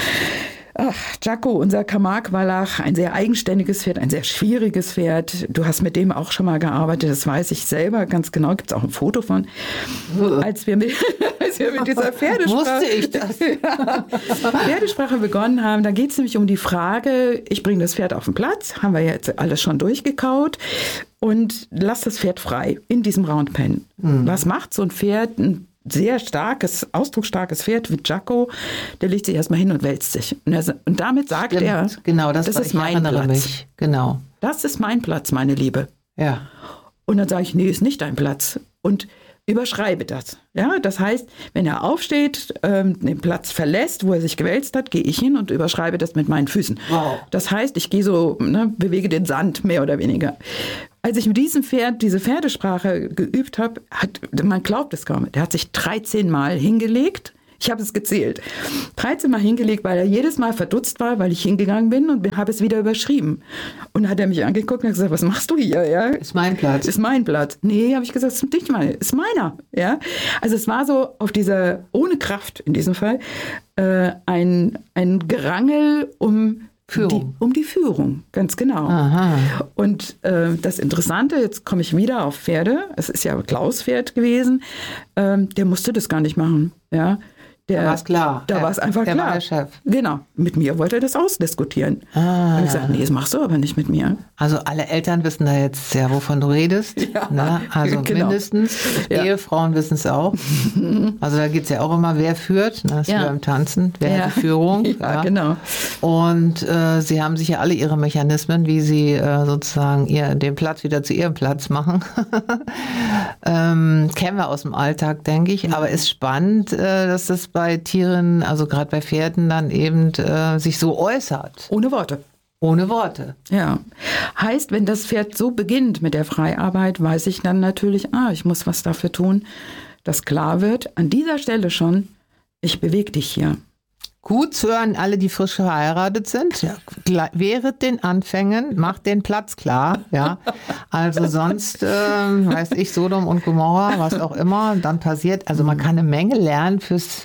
Jaco, unser Camargue-Wallach, ein sehr eigenständiges Pferd, ein sehr schwieriges Pferd. Du hast mit dem auch schon mal gearbeitet, das weiß ich selber ganz genau. Gibt es auch ein Foto von, als wir mit dieser Pferdesprache begonnen haben. Da geht es nämlich um die Frage, ich bringe das Pferd auf den Platz, haben wir jetzt alles schon durchgekaut und lass das Pferd frei in diesem Roundpen. Was macht so ein Pferd, ein sehr ausdrucksstarkes Pferd wie Jacko, der legt sich erstmal hin und wälzt sich. Und damit sagt er, genau, das ist mein Platz. Mich. Genau. Das ist mein Platz, meine Liebe. Ja. Und dann sage ich, nee, ist nicht dein Platz. Und überschreibe das. Ja, das heißt, wenn er aufsteht, den Platz verlässt, wo er sich gewälzt hat, gehe ich hin und überschreibe das mit meinen Füßen. Wow. Das heißt, ich gehe so, bewege den Sand mehr oder weniger. Als ich mit diesem Pferd diese Pferdesprache geübt habe, man glaubt es kaum, der hat sich 13 Mal hingelegt. Ich habe es gezählt. 13 Mal hingelegt, weil er jedes Mal verdutzt war, weil ich hingegangen bin und habe es wieder überschrieben. Und dann hat er mich angeguckt und hat gesagt, was machst du hier? Ja? Ist mein Platz. Ist mein Platz. Nee, habe ich gesagt, ist nicht mal, ist meiner. Ja? Also es war so auf dieser, ohne Kraft in diesem Fall, ein Gerangel um die Führung, ganz genau. Aha. Und das Interessante, jetzt komme ich wieder auf Pferde, es ist ja Klaus Pferd gewesen, der musste das gar nicht machen. Ja? Da war es klar. Da war es einfach klar. Der war der Chef. Genau. Mit mir wollte er das ausdiskutieren. Und ich gesagt, nee, das machst du aber nicht mit mir. Also alle Eltern wissen da jetzt ja, wovon du redest. Ja, ne? Also genau. Mindestens. Ja. Ehefrauen wissen es auch. Also da geht es ja auch immer, wer führt. Das ist wie beim Tanzen. Wer hat die Führung. Ja, genau. Und sie haben sicher alle ihre Mechanismen, wie sie sozusagen den Platz wieder zu ihrem Platz machen. Kennen wir aus dem Alltag, denke ich. Aber ist spannend, dass das bei Tieren, also gerade bei Pferden, dann eben sich so äußert. Ohne Worte. Ohne Worte. Ja. Heißt, wenn das Pferd so beginnt mit der Freiarbeit, weiß ich dann natürlich, ich muss was dafür tun, dass klar wird, an dieser Stelle schon, ich bewege dich hier. Gut zu hören, alle, die frisch verheiratet sind. Ja. Wehret den Anfängen, macht den Platz klar. Ja. Also sonst, weiß ich, Sodom und Gomorra, was auch immer, dann passiert. Also man kann eine Menge lernen fürs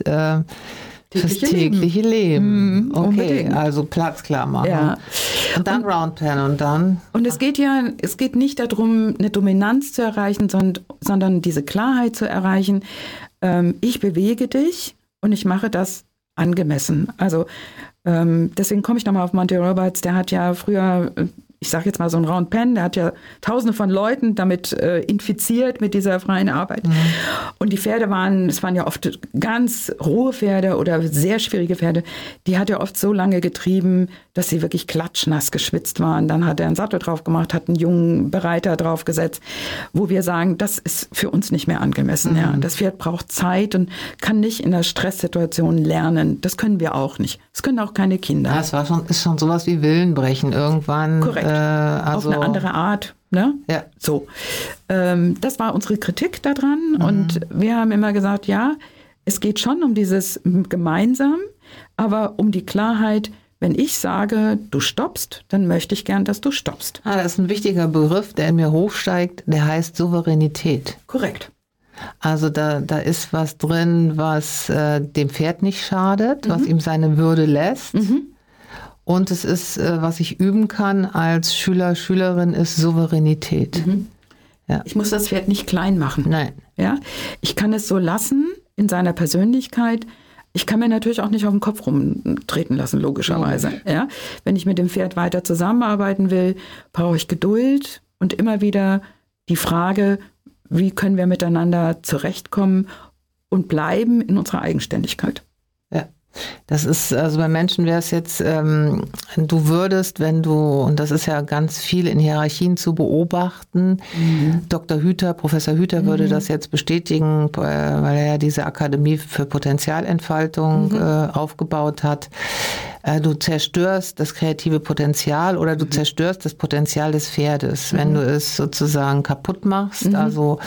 tägliche Leben. Okay, unbedingt. Also Platz klar machen. Ja. Und dann Round Pen und dann... Und es geht nicht darum, eine Dominanz zu erreichen, sondern diese Klarheit zu erreichen. Ich bewege dich und ich mache das angemessen. Also deswegen komme ich nochmal auf Monty Roberts, der hat ja früher, ich sage jetzt mal so ein Round Pen, der hat ja Tausende von Leuten damit infiziert mit dieser freien Arbeit. Mhm. Und die Pferde es waren ja oft ganz rohe Pferde oder sehr schwierige Pferde, die hat er oft so lange getrieben, dass sie wirklich klatschnass geschwitzt waren. Dann hat er einen Sattel drauf gemacht, hat einen jungen Bereiter draufgesetzt, wo wir sagen, das ist für uns nicht mehr angemessen. Mhm. Ja. Das Pferd braucht Zeit und kann nicht in der Stresssituation lernen. Das können wir auch nicht. Das können auch keine Kinder. Ja, ist schon sowas wie Willenbrechen irgendwann. Korrekt. Auf eine andere Art. Ne? Ja. So. Das war unsere Kritik daran. Und wir haben immer gesagt, ja, es geht schon um dieses gemeinsam, aber um die Klarheit, wenn ich sage, du stoppst, dann möchte ich gern, dass du stoppst. Das ist ein wichtiger Begriff, der in mir hochsteigt, der heißt Souveränität. Korrekt. Also da ist was drin, was dem Pferd nicht schadet, was ihm seine Würde lässt. Mhm. Und es ist, was ich üben kann als Schüler, Schülerin, ist Souveränität. Mhm. Ja. Ich muss das Pferd nicht klein machen. Nein. Ja? Ich kann es so lassen in seiner Persönlichkeit. Ich kann mir natürlich auch nicht auf den Kopf rumtreten lassen, logischerweise. Ja? Wenn ich mit dem Pferd weiter zusammenarbeiten will, brauche ich Geduld und immer wieder die Frage, wie können wir miteinander zurechtkommen und bleiben in unserer Eigenständigkeit. Ja. Das ist, also bei Menschen wäre es jetzt, du würdest, wenn du, und das ist ja ganz viel in Hierarchien zu beobachten, Professor Hüter würde das jetzt bestätigen, weil er ja diese Akademie für Potenzialentfaltung aufgebaut hat. Du zerstörst das kreative Potenzial oder du zerstörst das Potenzial des Pferdes, wenn du es sozusagen kaputt machst, also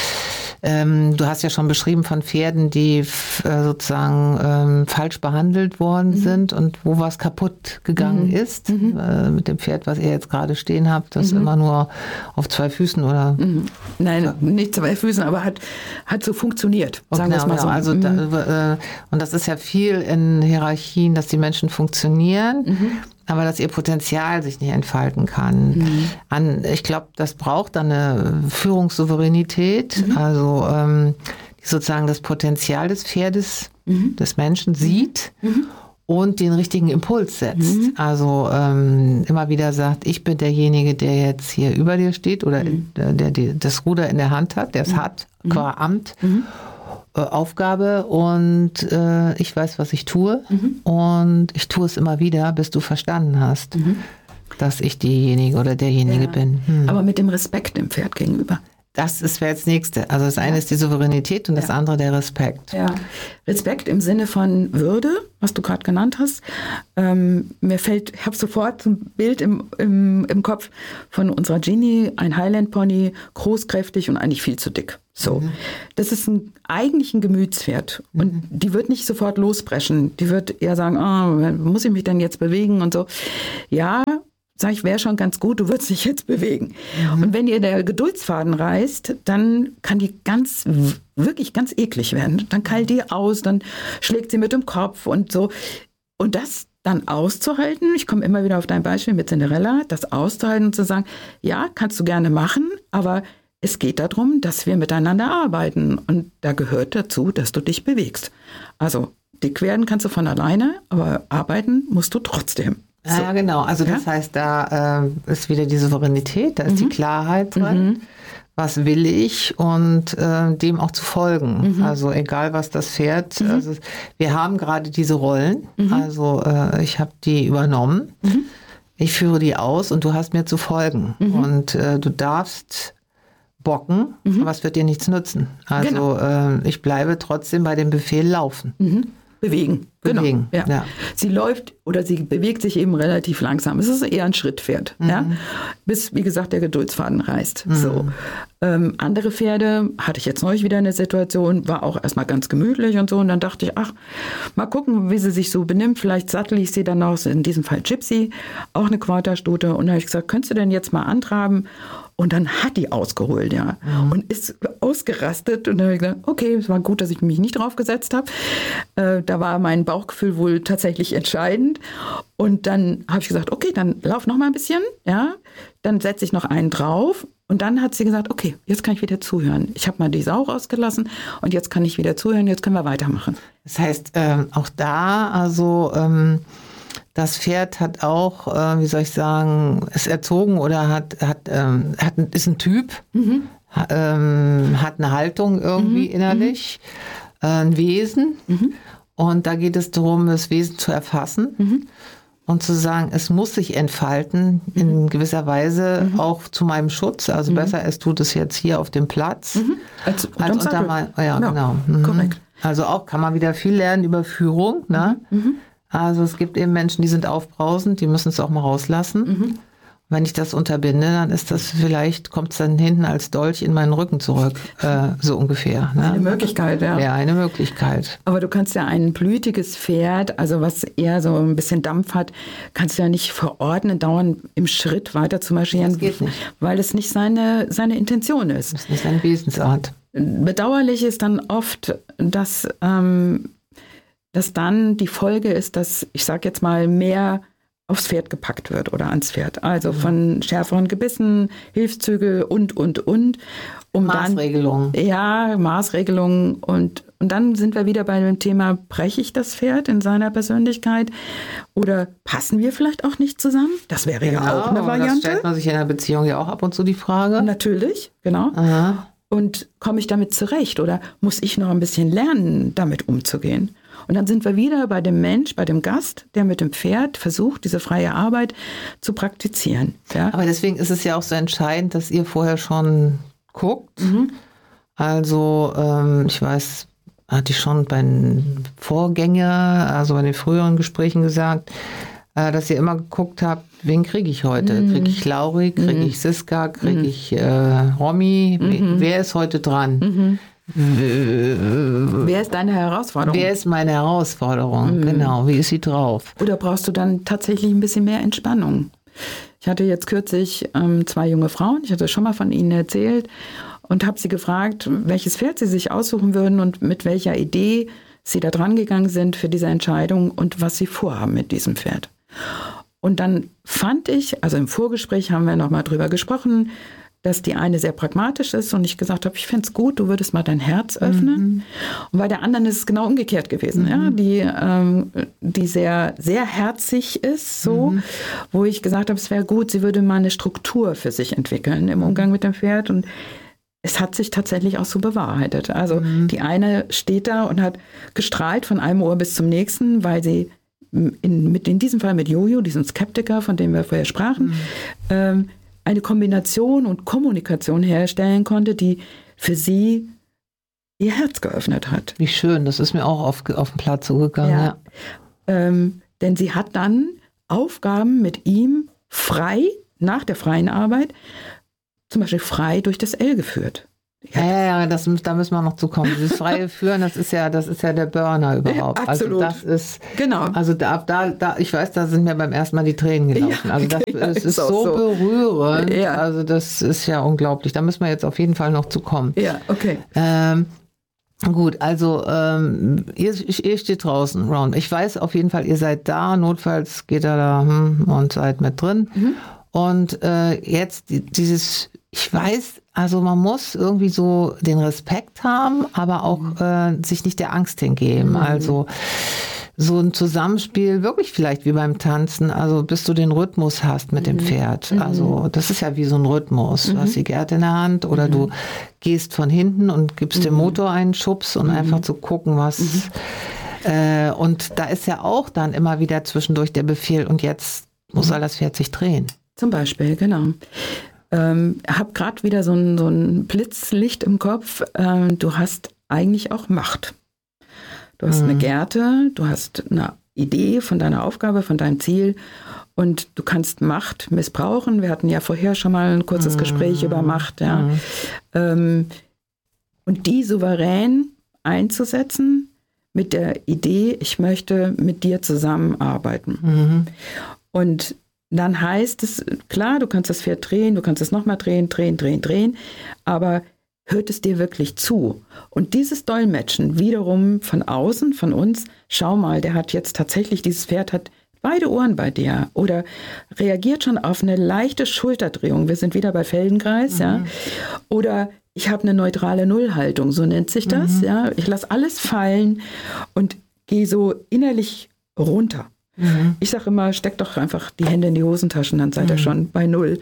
du hast ja schon beschrieben von Pferden, die sozusagen falsch behandelt worden sind und wo was kaputt gegangen ist. Mit dem Pferd, was ihr jetzt gerade stehen habt, das immer nur auf 2 Füßen oder? Nein, nicht 2 Füßen, aber hat so funktioniert, sagen wir es mal so. Also und das ist ja viel in Hierarchien, dass die Menschen funktionieren. Aber dass ihr Potenzial sich nicht entfalten kann. Ich glaube, das braucht dann eine Führungssouveränität, also die sozusagen das Potenzial des Pferdes, des Menschen sieht und den richtigen Impuls setzt. Also immer wieder sagt, ich bin derjenige, der jetzt hier über dir steht oder der das Ruder in der Hand hat, der es hat, qua Amt. Aufgabe und ich weiß, was ich tue und ich tue es immer wieder, bis du verstanden hast, dass ich diejenige oder derjenige bin. Aber mit dem Respekt dem Pferd gegenüber. Das wäre das Nächste. Also das eine ist die Souveränität und das andere der Respekt. Ja, Respekt im Sinne von Würde, was du gerade genannt hast. Ich habe sofort ein Bild im Kopf von unserer Ginny, ein Highland Pony, großkräftig und eigentlich viel zu dick. So, das ist eigentlich ein Gemütspferd und die wird nicht sofort lospreschen. Die wird eher sagen, muss ich mich denn jetzt bewegen und so. Ja, sag ich, wäre schon ganz gut, du würdest dich jetzt bewegen. Und wenn ihr der Geduldsfaden reißt, dann kann die wirklich ganz eklig werden. Dann keilt die aus, dann schlägt sie mit dem Kopf und so. Und das dann auszuhalten, ich komme immer wieder auf dein Beispiel mit Cinderella, das auszuhalten und zu sagen, ja, kannst du gerne machen, aber es geht darum, dass wir miteinander arbeiten. Und da gehört dazu, dass du dich bewegst. Also dick werden kannst du von alleine, aber arbeiten musst du trotzdem. So. Ja, genau. Also das heißt, da ist wieder die Souveränität, da ist die Klarheit drin. Was will ich und dem auch zu folgen. Also egal, was das Pferd. Also wir haben gerade diese Rollen. Also ich habe die übernommen. Ich führe die aus und du hast mir zu folgen. Und du darfst bocken, aber es wird dir nichts nützen. Also ich bleibe trotzdem bei dem Befehl laufen. Bewegen. Genau. Ja. Sie läuft oder sie bewegt sich eben relativ langsam. Es ist eher ein Schrittpferd, bis, wie gesagt, der Geduldsfaden reißt. So. Andere Pferde, hatte ich jetzt neulich wieder eine Situation, war auch erstmal ganz gemütlich und so. Und dann dachte ich, mal gucken, wie sie sich so benimmt. Vielleicht sattel ich sie dann noch, in diesem Fall Gypsy, auch eine Quarterstute. Und dann habe ich gesagt, könntest du denn jetzt mal antraben? Und dann hat die ausgeholt, und ist ausgerastet. Und dann habe ich gesagt, okay, es war gut, dass ich mich nicht drauf gesetzt habe. Da war mein Bauchgefühl wohl tatsächlich entscheidend. Und dann habe ich gesagt, okay, dann lauf noch mal ein bisschen, Dann setze ich noch einen drauf. Und dann hat sie gesagt, okay, jetzt kann ich wieder zuhören. Ich habe mal die Sau rausgelassen und jetzt kann ich wieder zuhören, jetzt können wir weitermachen. Das heißt, auch da, also das Pferd hat auch, wie soll ich sagen, ist erzogen oder ist ein Typ, hat eine Haltung irgendwie innerlich, ein Wesen. Und da geht es darum, das Wesen zu erfassen und zu sagen, es muss sich entfalten in gewisser Weise auch zu meinem Schutz. Also besser, es tut es jetzt hier auf dem Platz als unter meinem. Ja, genau. Korrekt. Also auch kann man wieder viel lernen über Führung, ne? Also es gibt eben Menschen, die sind aufbrausend, die müssen es auch mal rauslassen. Wenn ich das unterbinde, dann ist das vielleicht, kommt es dann hinten als Dolch in meinen Rücken zurück, so ungefähr. Ne? Eine Möglichkeit, ja. Ja, eine Möglichkeit. Aber du kannst ja ein blütiges Pferd, also was eher so ein bisschen Dampf hat, kannst du ja nicht verordnen, dauernd im Schritt weiter zu marschieren. Das geht nicht. Weil es nicht seine Intention ist. Das ist nicht seine Wesensart. Bedauerlich ist dann oft, dass dann die Folge ist, dass, ich sag jetzt mal, mehr aufs Pferd gepackt wird oder ans Pferd. Also von schärferen Gebissen, Hilfszüge und. Maßregelungen. Maßregelungen. Und dann sind wir wieder bei dem Thema, breche ich das Pferd in seiner Persönlichkeit oder passen wir vielleicht auch nicht zusammen? Das wäre ja auch eine Variante. Das stellt man sich in einer Beziehung ja auch ab und zu die Frage. Natürlich, genau. Aha. Und komme ich damit zurecht oder muss ich noch ein bisschen lernen, damit umzugehen? Und dann sind wir wieder bei dem Mensch, bei dem Gast, der mit dem Pferd versucht, diese freie Arbeit zu praktizieren. Ja? Aber deswegen ist es ja auch so entscheidend, dass ihr vorher schon guckt. Also ich weiß, hatte ich schon bei den also bei den früheren Gesprächen gesagt, dass ihr immer geguckt habt, wen kriege ich heute? Kriege ich Lauri, kriege ich Siska, kriege ich Romy? Wer ist heute dran? Wer ist deine Herausforderung? Wer ist meine Herausforderung? Genau, wie ist sie drauf? Oder brauchst du dann tatsächlich ein bisschen mehr Entspannung? Ich hatte jetzt kürzlich 2 junge Frauen, ich hatte schon mal von ihnen erzählt und habe sie gefragt, welches Pferd sie sich aussuchen würden und mit welcher Idee sie da dran gegangen sind für diese Entscheidung und was sie vorhaben mit diesem Pferd. Und dann fand ich, also im Vorgespräch haben wir nochmal drüber gesprochen, dass die eine sehr pragmatisch ist und ich gesagt habe, ich fände es gut, du würdest mal dein Herz öffnen. Und bei der anderen ist es genau umgekehrt gewesen, die sehr, sehr herzig ist, so, wo ich gesagt habe, es wäre gut, sie würde mal eine Struktur für sich entwickeln im Umgang mit dem Pferd. Und es hat sich tatsächlich auch so bewahrheitet. Also die eine steht da und hat gestrahlt von einem Ohr bis zum nächsten, weil sie in diesem Fall mit Jojo, diesem Skeptiker, von dem wir vorher sprachen, eine Kombination und Kommunikation herstellen konnte, die für sie ihr Herz geöffnet hat. Wie schön, das ist mir auch auf den Platz zugegangen. Ja. Denn sie hat dann Aufgaben mit ihm frei, nach der freien Arbeit, zum Beispiel frei durch das L geführt. Ja, da müssen wir noch zu kommen. Dieses freie Führen, das ist ja der Burner überhaupt. Ja, absolut. Also das ist, genau. Also da, ich weiß, da sind mir beim ersten Mal die Tränen gelaufen. Also das ist so berührend. Ja. Also das ist ja unglaublich. Da müssen wir jetzt auf jeden Fall noch zu kommen. Ja, okay. Gut, also ihr steht draußen, Round. Ich weiß auf jeden Fall, ihr seid da. Notfalls geht ihr da und seid mit drin. Und jetzt dieses, ich weiß, also man muss irgendwie so den Respekt haben, aber auch sich nicht der Angst hingeben. Also so ein Zusammenspiel, wirklich vielleicht wie beim Tanzen, also bis du den Rhythmus hast mit dem Pferd. Also das ist ja wie so ein Rhythmus. Du hast die Gerte in der Hand oder du gehst von hinten und gibst dem Motor einen Schubs und einfach zu gucken, was... und da ist ja auch dann immer wieder zwischendurch der Befehl und jetzt soll das Pferd sich drehen. Zum Beispiel, genau. Habe gerade wieder so ein Blitzlicht im Kopf. Du hast eigentlich auch Macht. Du hast eine Gerte, du hast eine Idee von deiner Aufgabe, von deinem Ziel und du kannst Macht missbrauchen. Wir hatten ja vorher schon mal ein kurzes Gespräch über Macht. Ja. Und die souverän einzusetzen mit der Idee, ich möchte mit dir zusammenarbeiten. Und dann heißt es, klar, du kannst das Pferd drehen, du kannst es nochmal drehen, aber hört es dir wirklich zu? Und dieses Dolmetschen wiederum von außen, von uns, schau mal, der hat jetzt tatsächlich, dieses Pferd hat beide Ohren bei dir oder reagiert schon auf eine leichte Schulterdrehung. Wir sind wieder bei Feldenkreis, ja. Oder ich habe eine neutrale Nullhaltung, so nennt sich das, ja. Ich lasse alles fallen und gehe so innerlich runter. Ich sage immer, steck doch einfach die Hände in die Hosentaschen, dann seid ihr schon bei Null.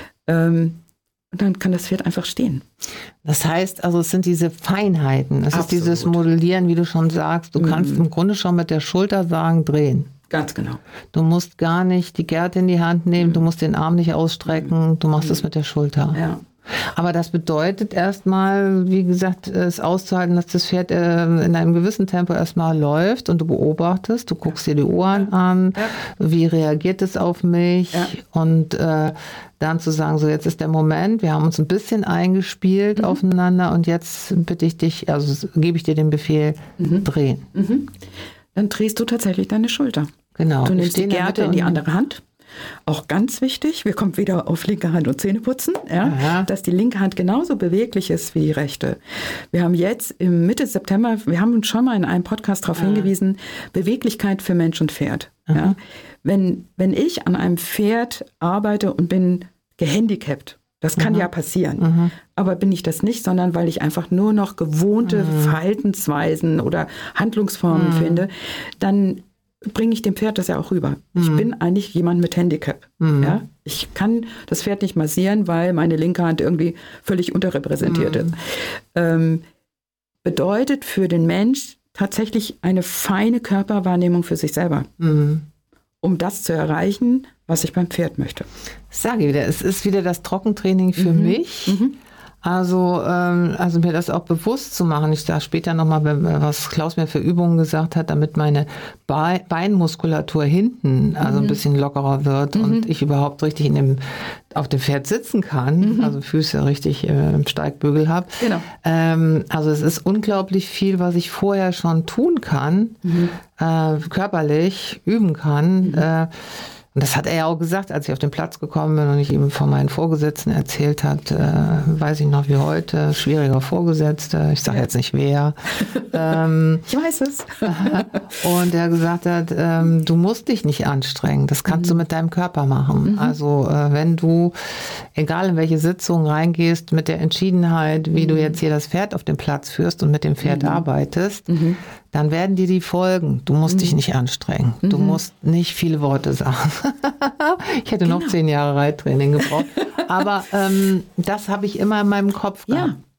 Und dann kann das Pferd einfach stehen. Das heißt, also es sind diese Feinheiten. Es ist dieses Modellieren, wie du schon sagst. Du kannst im Grunde schon mit der Schulter sagen, drehen. Ganz genau. Du musst gar nicht die Gerte in die Hand nehmen, du musst den Arm nicht ausstrecken, du machst es mit der Schulter. Ja. Aber das bedeutet erstmal, wie gesagt, es auszuhalten, dass das Pferd in einem gewissen Tempo erstmal läuft und du beobachtest, du guckst dir die Ohren an, wie reagiert es auf mich und dann zu sagen, so jetzt ist der Moment, wir haben uns ein bisschen eingespielt aufeinander und jetzt bitte ich dich, also gebe ich dir den Befehl, drehen. Dann drehst du tatsächlich deine Schulter. Genau. Du nimmst die Gerte in die andere Hand. Auch ganz wichtig, wir kommen wieder auf linke Hand und Zähneputzen, dass die linke Hand genauso beweglich ist wie die rechte. Wir haben jetzt im Mitte September, wir haben uns schon mal in einem Podcast darauf hingewiesen, Beweglichkeit für Mensch und Pferd. Ja. Wenn ich an einem Pferd arbeite und bin gehandicapt, das kann ja passieren, aber bin ich das nicht, sondern weil ich einfach nur noch gewohnte Verhaltensweisen oder Handlungsformen finde, dann bringe ich dem Pferd das ja auch rüber. Ich bin eigentlich jemand mit Handicap. Ja? Ich kann das Pferd nicht massieren, weil meine linke Hand irgendwie völlig unterrepräsentiert ist. Bedeutet für den Mensch tatsächlich eine feine Körperwahrnehmung für sich selber, um das zu erreichen, was ich beim Pferd möchte. Ich sage wieder, es ist wieder das Trockentraining für mich. Also mir das auch bewusst zu machen. Ich sage später nochmal, was Klaus mir für Übungen gesagt hat, damit meine Beinmuskulatur hinten also ein bisschen lockerer wird und ich überhaupt richtig auf dem Pferd sitzen kann, also Füße richtig im Steigbügel habe. Genau. Also es ist unglaublich viel, was ich vorher schon tun kann, körperlich üben kann. Und das hat er ja auch gesagt, als ich auf den Platz gekommen bin und ich ihm von meinen Vorgesetzten erzählt hat, weiß ich noch wie heute, schwieriger Vorgesetzter, ich sage jetzt nicht wer. Ich weiß es. Und er gesagt hat, du musst dich nicht anstrengen, das kannst du mit deinem Körper machen. Also wenn du, egal in welche Sitzung reingehst, mit der Entschiedenheit, wie du jetzt hier das Pferd auf den Platz führst und mit dem Pferd arbeitest, dann werden dir die folgen. Du musst dich nicht anstrengen. Du musst nicht viele Worte sagen. Ich hätte noch 10 Jahre Reittraining gebraucht. Aber das habe ich immer in meinem Kopf gehabt.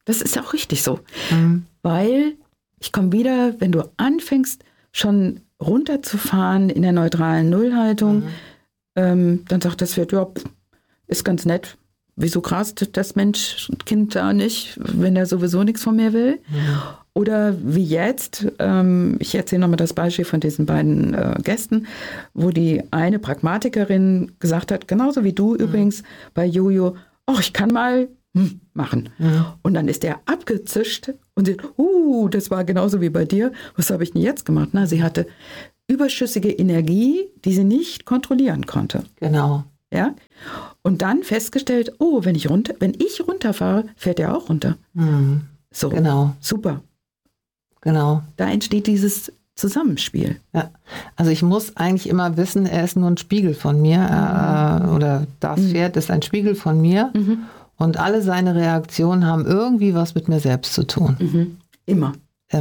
das ist auch richtig so. Weil ich komme wieder, wenn du anfängst, schon runterzufahren in der neutralen Nullhaltung, dann sagt das Pferd, ja, ist ganz nett. Wieso grast das Kind da nicht, wenn er sowieso nichts von mir will? Oder wie jetzt, ich erzähle nochmal das Beispiel von diesen beiden Gästen, wo die eine Pragmatikerin gesagt hat, genauso wie du übrigens bei Jojo, ich kann mal machen. Und dann ist der abgezischt und sie, das war genauso wie bei dir. Was habe ich denn jetzt gemacht? Na, sie hatte überschüssige Energie, die sie nicht kontrollieren konnte. Genau. Ja? Und dann festgestellt, wenn ich runterfahre, fährt er auch runter. So, genau. Super. Genau. Da entsteht dieses Zusammenspiel. Ja. Also ich muss eigentlich immer wissen, er ist nur ein Spiegel von mir oder das Pferd ist ein Spiegel von mir und alle seine Reaktionen haben irgendwie was mit mir selbst zu tun. Immer.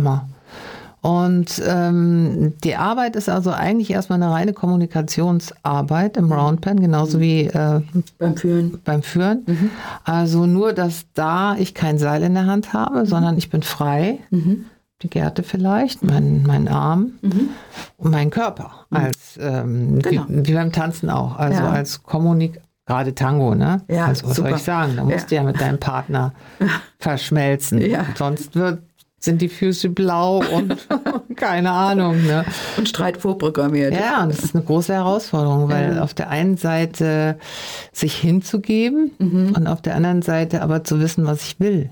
Und die Arbeit ist also eigentlich erstmal eine reine Kommunikationsarbeit im Roundpen, genauso wie beim Führen. Also nur, dass da ich kein Seil in der Hand habe, sondern ich bin frei. Die Gerte vielleicht, mein Arm und mein Körper. Als wie beim Tanzen auch. Also als gerade Tango, ne? Ja, also was super. soll ich sagen? Da musst du ja mit deinem Partner verschmelzen. Ja. Sonst sind die Füße blau und keine Ahnung. Ne? Und Streit vorprogrammiert. Ja, und das ist eine große Herausforderung, weil auf der einen Seite sich hinzugeben und auf der anderen Seite aber zu wissen, was ich will.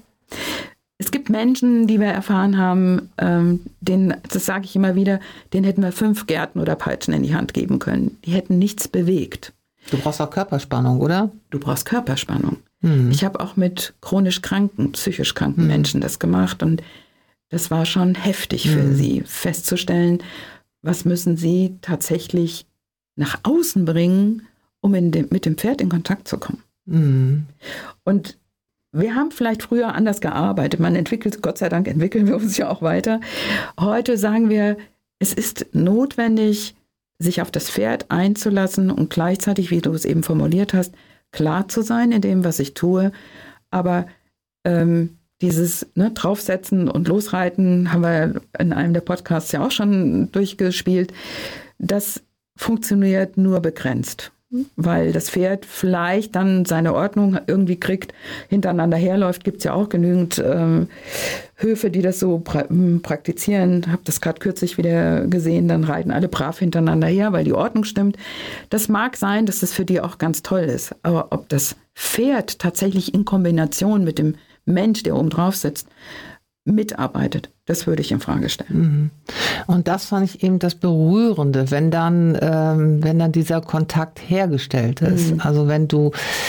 Es gibt Menschen, die wir erfahren haben, denen, das sage ich immer wieder, denen hätten wir 5 Gärten oder Peitschen in die Hand geben können. Die hätten nichts bewegt. Du brauchst auch Körperspannung, oder? Du brauchst Körperspannung. Ich habe auch mit chronisch kranken, psychisch kranken Menschen das gemacht und das war schon heftig für sie, festzustellen, was müssen sie tatsächlich nach außen bringen, um mit dem Pferd in Kontakt zu kommen. Und wir haben vielleicht früher anders gearbeitet. Gott sei Dank entwickeln wir uns ja auch weiter. Heute sagen wir, es ist notwendig, sich auf das Pferd einzulassen und gleichzeitig, wie du es eben formuliert hast, klar zu sein in dem, was ich tue. Aber dieses Draufsetzen und Losreiten, haben wir in einem der Podcasts ja auch schon durchgespielt, das funktioniert nur begrenzt. Weil das Pferd vielleicht dann seine Ordnung irgendwie kriegt, hintereinander herläuft. Gibt es ja auch genügend Höfe, die das so praktizieren. Habe das gerade kürzlich wieder gesehen, dann reiten alle brav hintereinander her, weil die Ordnung stimmt. Das mag sein, dass das für die auch ganz toll ist. Aber ob das Pferd tatsächlich in Kombination mit dem Mensch, der oben drauf sitzt, mitarbeitet, das würde ich in Frage stellen. Und das fand ich eben das Berührende, wenn dann dieser Kontakt hergestellt ist. Also wenn du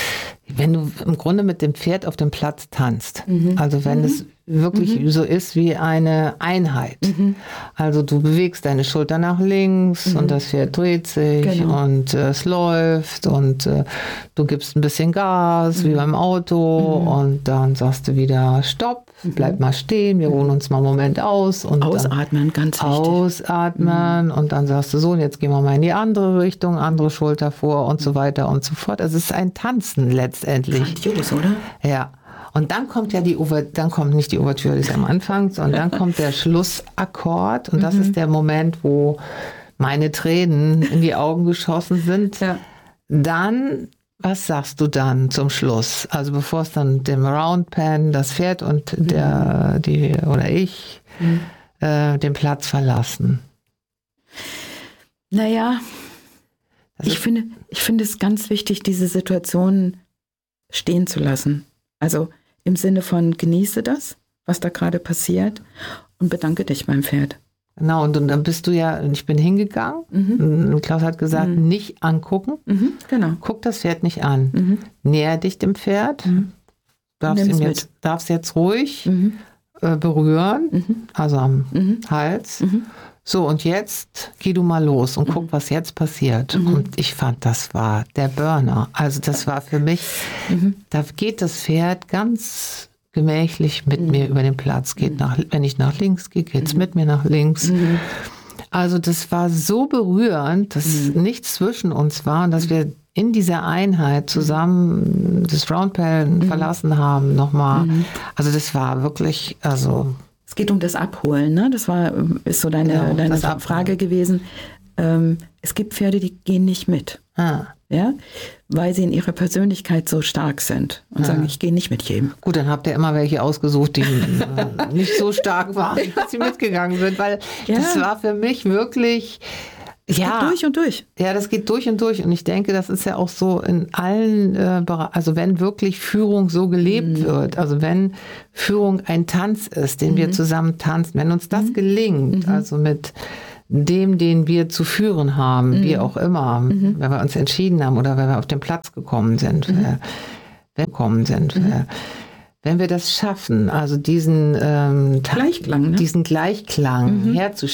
im Grunde mit dem Pferd auf dem Platz tanzt. Also wenn es wirklich so ist wie eine Einheit. Also du bewegst deine Schulter nach links und das Pferd dreht sich und es läuft und du gibst ein bisschen Gas wie beim Auto und dann sagst du wieder Stopp, bleib mal stehen, wir ruhen uns mal einen Moment aus. Und ausatmen, ganz wichtig. Ausatmen und dann sagst du so, und jetzt gehen wir mal in die andere Richtung, andere Schulter vor und so weiter und so fort. Also es ist ein Tanzen letztendlich. Grandios, oder? Ja. Und dann kommt ja dann kommt nicht die Ouvertüre, die ist am Anfang, sondern dann kommt der Schlussakkord und das ist der Moment, wo meine Tränen in die Augen geschossen sind. Ja. Dann, was sagst du dann zum Schluss? Also bevor es dann dem Roundpen, das Pferd und ich den Platz verlassen. Naja, ich finde es ganz wichtig, diese Situation stehen zu lassen. Also im Sinne von genieße das, was da gerade passiert und bedanke dich beim Pferd. Genau, und dann bist du ich bin hingegangen, Klaus hat gesagt, nicht angucken, genau. Guck das Pferd nicht an, näher dich dem Pferd, darfst jetzt ruhig berühren, also am Hals. So, und jetzt geh du mal los und guck, was jetzt passiert. Und ich fand, das war der Burner. Also das war für mich, da geht das Pferd ganz gemächlich mit mir über den Platz. Wenn ich nach links gehe, geht es mit mir nach links. Also das war so berührend, dass nichts zwischen uns war und dass wir in dieser Einheit zusammen das Roundpen verlassen haben nochmal. Also das war wirklich, also... Es geht um das Abholen, ne? Ist so deine Frage gewesen. Es gibt Pferde, die gehen nicht mit. Ja? Weil sie in ihrer Persönlichkeit so stark sind und sagen, ich gehe nicht mit jedem. Gut, dann habt ihr immer welche ausgesucht, die nicht so stark waren, dass sie mitgegangen sind, weil das war für mich wirklich... Es geht durch und durch. Ja, das geht durch und durch. Und ich denke, das ist ja auch so in allen Bereichen, also wenn wirklich Führung so gelebt wird, also wenn Führung ein Tanz ist, den wir zusammen tanzen, wenn uns das gelingt, also mit dem, den wir zu führen haben, wie auch immer, wenn wir uns entschieden haben oder wenn wir auf den Platz gekommen sind, wenn wir das schaffen, also diesen Gleichklang, herzustellen,